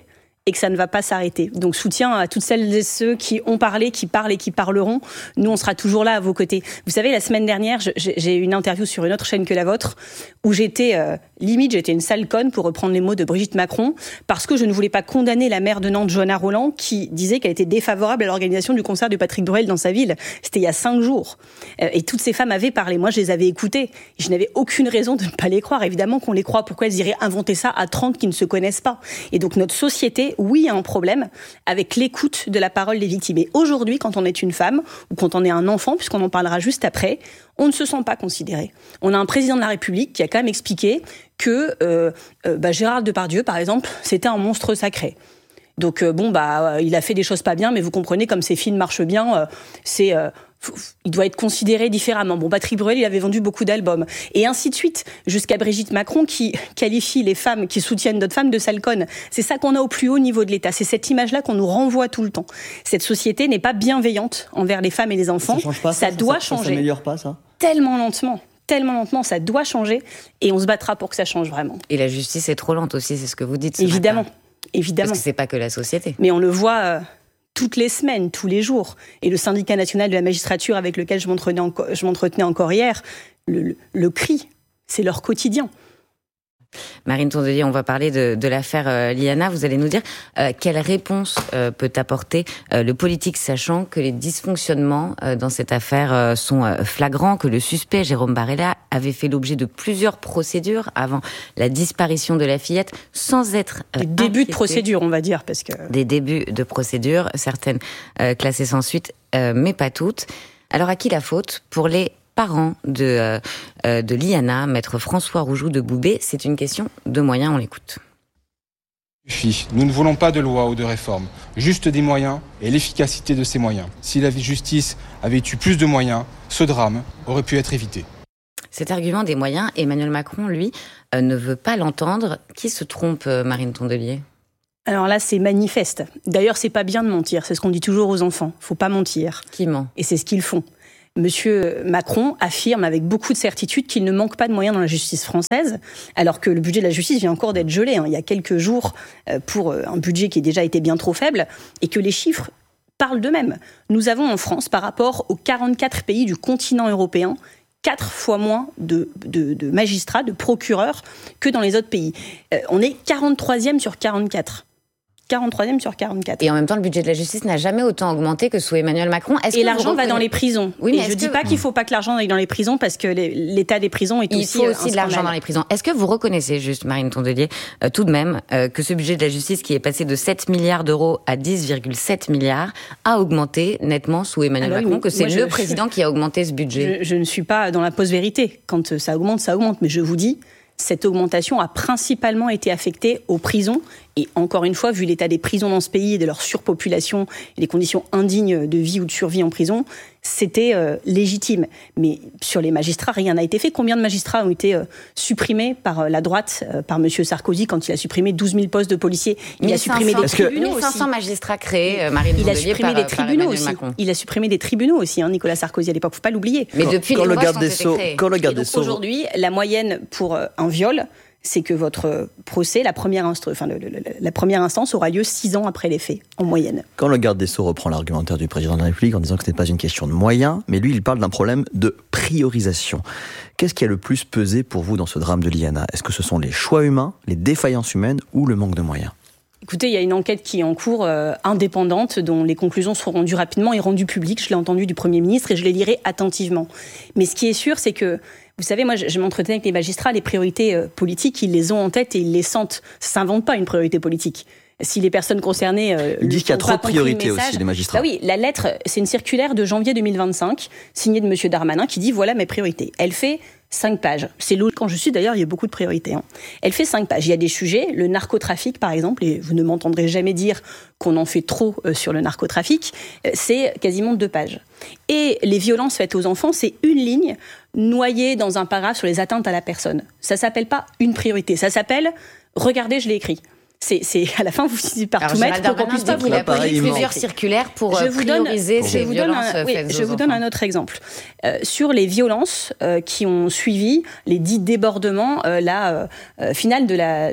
et que ça ne va pas s'arrêter. Donc soutien à toutes celles et ceux qui ont parlé, qui parlent et qui parleront. Nous, on sera toujours là à vos côtés. Vous savez, la semaine dernière, j'ai eu une interview sur une autre chaîne que la vôtre où j'étais une sale conne, pour reprendre les mots de Brigitte Macron, parce que je ne voulais pas condamner la maire de Nantes, Johanna Rolland, qui disait qu'elle était défavorable à l'organisation du concert de Patrick Bruel dans sa ville. C'était il y a 5 jours. Et toutes ces femmes avaient parlé. Moi, je les avais écoutées. Je n'avais aucune raison de ne pas les croire. Évidemment qu'on les croit. Pourquoi elles iraient inventer ça à 30 qui ne se connaissent pas? Et donc, notre société, oui, a un problème avec l'écoute de la parole des victimes. Et aujourd'hui, quand on est une femme, ou quand on est un enfant, puisqu'on en parlera juste après, on ne se sent pas considéré. On a un président de la République qui a quand même expliqué que Gérard Depardieu, par exemple, c'était un monstre sacré. Donc il a fait des choses pas bien, mais vous comprenez, comme ces films marchent bien, il doit être considéré différemment. Bon, Patrick Bruel, il avait vendu beaucoup d'albums. Et ainsi de suite, jusqu'à Brigitte Macron qui qualifie les femmes qui soutiennent d'autres femmes de sales connes. C'est ça qu'on a au plus haut niveau de l'État. C'est cette image-là qu'on nous renvoie tout le temps. Cette société n'est pas bienveillante envers les femmes et les enfants. Ça change pas, ça doit changer. Ça s'améliore pas, ça ? Tellement lentement, ça doit changer, et on se battra pour que ça change vraiment. Et la justice est trop lente aussi, c'est ce que vous dites. Évidemment. Parce que c'est pas que la société. Mais on le voit toutes les semaines, tous les jours. Et le syndicat national de la magistrature, avec lequel je m'entretenais encore hier, le crie, c'est leur quotidien. Marine Tondelier, on va parler de l'affaire Liana. Vous allez nous dire quelle réponse peut apporter le politique, sachant que les dysfonctionnements dans cette affaire sont flagrants, que le suspect, Jérôme Barella, avait fait l'objet de plusieurs procédures avant la disparition de la fillette, sans être des débuts de procédure, on va dire, parce que des débuts de procédure, certaines classées sans suite, mais pas toutes. Alors à qui la faute? Pour les parents de Liana, maître François Roujoux de Boubé, c'est une question de moyens, on l'écoute. Nous ne voulons pas de loi ou de réforme, juste des moyens et l'efficacité de ces moyens. Si la justice avait eu plus de moyens, ce drame aurait pu être évité. Cet argument des moyens, Emmanuel Macron, lui, ne veut pas l'entendre. Qui se trompe, Marine Tondelier ? Alors là, c'est manifeste. D'ailleurs, c'est pas bien de mentir, c'est ce qu'on dit toujours aux enfants. Faut pas mentir. Qui ment ? Et c'est ce qu'ils font. Monsieur Macron affirme avec beaucoup de certitude qu'il ne manque pas de moyens dans la justice française, alors que le budget de la justice vient encore d'être gelé, il y a quelques jours, pour un budget qui a déjà été bien trop faible, et que les chiffres parlent d'eux-mêmes. Nous avons en France, par rapport aux 44 pays du continent européen, 4 fois moins de magistrats, de procureurs que dans les autres pays. On est 43e sur 44. 43e sur 44. Et en même temps, le budget de la justice n'a jamais autant augmenté que sous Emmanuel Macron. Et l'argent va dans les prisons. Oui, mais je ne dis pas qu'il ne faut pas que l'argent aille dans les prisons, parce que l'état des prisons est aussi... Il faut aussi de l'argent dans les prisons. Est-ce que vous reconnaissez, juste Marine Tondelier, tout de même, que ce budget de la justice, qui est passé de 7 milliards d'euros à 10,7 milliards, a augmenté nettement sous Emmanuel Macron, oui, que c'est le président qui a augmenté ce budget? Je ne suis pas dans la post-vérité. Quand ça augmente, ça augmente. Mais je vous dis, cette augmentation a principalement été affectée aux prisons. Et encore une fois, vu l'état des prisons dans ce pays et de leur surpopulation et les conditions indignes de vie ou de survie en prison, c'était légitime. Mais sur les magistrats, rien n'a été fait. Combien de magistrats ont été supprimés par la droite, par M. Sarkozy, quand il a supprimé 12 000 postes de policiers? Il a supprimé des tribunaux aussi. 1500 magistrats créés, Marine Tondelier, il a supprimé des tribunaux aussi. Macron. Il a supprimé des tribunaux aussi, Nicolas Sarkozy, à l'époque. Il ne faut pas l'oublier. Mais depuis les lois ont été créées. Aujourd'hui, la moyenne pour un viol, c'est que votre procès, la première instance aura lieu 6 ans après les faits, en moyenne. Quand le garde des Sceaux reprend l'argumentaire du président de la République en disant que ce n'est pas une question de moyens, mais lui, il parle d'un problème de priorisation. Qu'est-ce qui a le plus pesé pour vous dans ce drame de Liana? Est-ce que ce sont les choix humains, les défaillances humaines ou le manque de moyens? Écoutez, il y a une enquête qui est en cours, indépendante, dont les conclusions seront rendues rapidement et rendues publiques. Je l'ai entendu du Premier ministre et je les lirai attentivement. Mais ce qui est sûr, c'est que, vous savez, moi, je m'entretiens avec les magistrats, les priorités politiques, ils les ont en tête et ils les sentent. Ça s'invente pas une priorité politique. Si les personnes concernées... Ils disent qu'il y a trop de priorités aussi, les magistrats. Ah oui, la lettre, c'est une circulaire de janvier 2025, signée de M. Darmanin, qui dit « Voilà mes priorités ». Elle fait 5 pages. C'est logique, quand je suis d'ailleurs, il y a beaucoup de priorités. Elle fait 5 pages. Il y a des sujets, le narcotrafic par exemple, et vous ne m'entendrez jamais dire qu'on en fait trop sur le narcotrafic, c'est quasiment 2 pages. Et les violences faites aux enfants, c'est une ligne noyée dans un paragraphe sur les atteintes à la personne. Ça s'appelle pas une priorité, ça s'appelle « Regardez, je l'ai écrit ». C'est à la fin vous finissez par tout mettre pour qu'on puisse pas vous donner plusieurs circulaires pour prioriser ces violences faites aux enfants. Je vous donne un autre exemple. Sur les violences qui ont suivi les 10 débordements, la finale de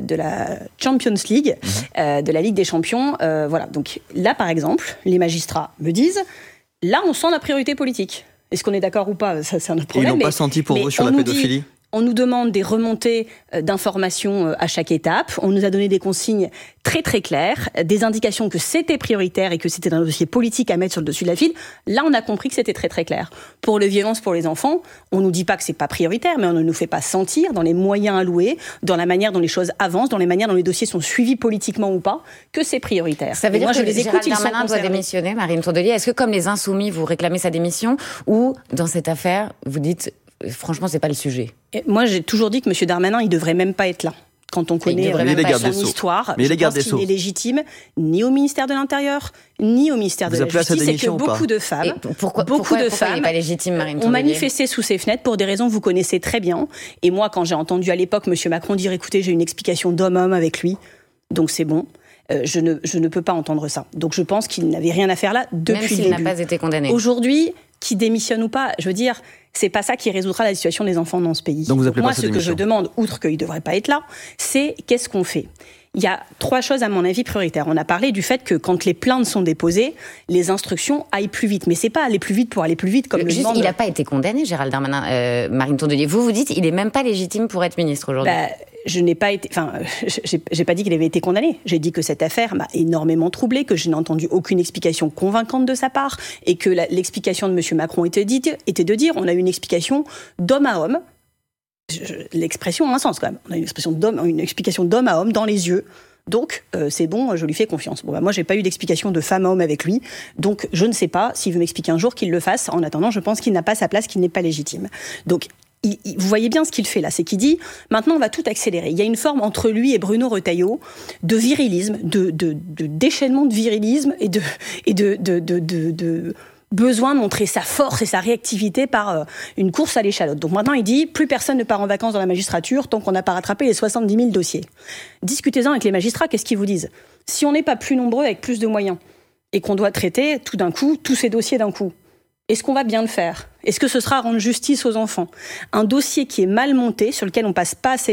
la Champions League, de la Ligue des Champions. Voilà. Donc là, par exemple, les magistrats me disent, là, on sent la priorité politique. Est-ce qu'on est d'accord ou pas ? Ça, c'est un autre problème. Ils n'ont pas senti pour vous sur la pédophilie ? On nous demande des remontées d'informations à chaque étape. On nous a donné des consignes très très claires, des indications que c'était prioritaire et que c'était un dossier politique à mettre sur le dessus de la file. Là, on a compris que c'était très très clair. Pour les violences pour les enfants, on nous dit pas que c'est pas prioritaire, mais on ne nous fait pas sentir dans les moyens alloués, dans la manière dont les choses avancent, dans les manières dont les dossiers sont suivis politiquement ou pas, que c'est prioritaire. Ça veut dire que Gérald Darmanin doit démissionner, Marine Tondelier. Est-ce que comme les Insoumis, vous réclamez sa démission ou dans cette affaire, vous dites franchement, c'est pas le sujet? Moi, j'ai toujours dit que M. Darmanin, il devrait même pas être là. Quand on connaît son histoire, je pense qu'il n'est légitime ni au ministère de l'Intérieur, ni au ministère de la Justice. C'est que beaucoup de femmes, pourquoi il n'est pas légitime, Marine Tondelier ? ont manifesté sous ses fenêtres pour des raisons que vous connaissez très bien. Et moi, quand j'ai entendu à l'époque M. Macron dire « Écoutez, j'ai une explication d'homme-homme avec lui, donc c'est bon », je ne peux pas entendre ça. Donc je pense qu'il n'avait rien à faire là depuis le début. Même s'il n'a pas été condamné. Aujourd'hui, qui démissionne ou pas, je veux dire, c'est pas ça qui résoudra la situation des enfants dans ce pays. Donc vous appelez moi, pas ce que je demande, outre qu'il ne devrait pas être là, c'est qu'est-ce qu'on fait ? Il y a 3 choses, à mon avis, prioritaires. On a parlé du fait que quand les plaintes sont déposées, les instructions aillent plus vite. Mais c'est pas aller plus vite pour aller plus vite, comme le demande... Il n'a pas été condamné, Gérald Darmanin. Marine Tondelier, vous dites il n'est même pas légitime pour être ministre aujourd'hui. Je n'ai pas été... Enfin, j'ai pas dit qu'il avait été condamné. J'ai dit que cette affaire m'a énormément troublée, que je n'ai entendu aucune explication convaincante de sa part, et que l'explication de M. Macron était de dire on a une explication d'homme à homme. L'expression a un sens quand même. On a une explication d'homme à homme dans les yeux. Donc, c'est bon, je lui fais confiance. Bon, moi, j'ai pas eu d'explication de femme à homme avec lui. Donc, je ne sais pas s'il veut m'expliquer un jour qu'il le fasse. En attendant, je pense qu'il n'a pas sa place, qu'il n'est pas légitime. Donc, vous voyez bien ce qu'il fait là. C'est qu'il dit, maintenant, on va tout accélérer. Il y a une forme entre lui et Bruno Retailleau de virilisme, de déchaînement de virilisme et de besoin de montrer sa force et sa réactivité par une course à l'échalote. Donc maintenant, il dit, plus personne ne part en vacances dans la magistrature tant qu'on n'a pas rattrapé les 70 000 dossiers. Discutez-en avec les magistrats, qu'est-ce qu'ils vous disent ? Si on n'est pas plus nombreux avec plus de moyens et qu'on doit traiter tout d'un coup tous ces dossiers d'un coup, est-ce qu'on va bien le faire ? Est-ce que ce sera rendre justice aux enfants ? Un dossier qui est mal monté, sur lequel on passe pas assez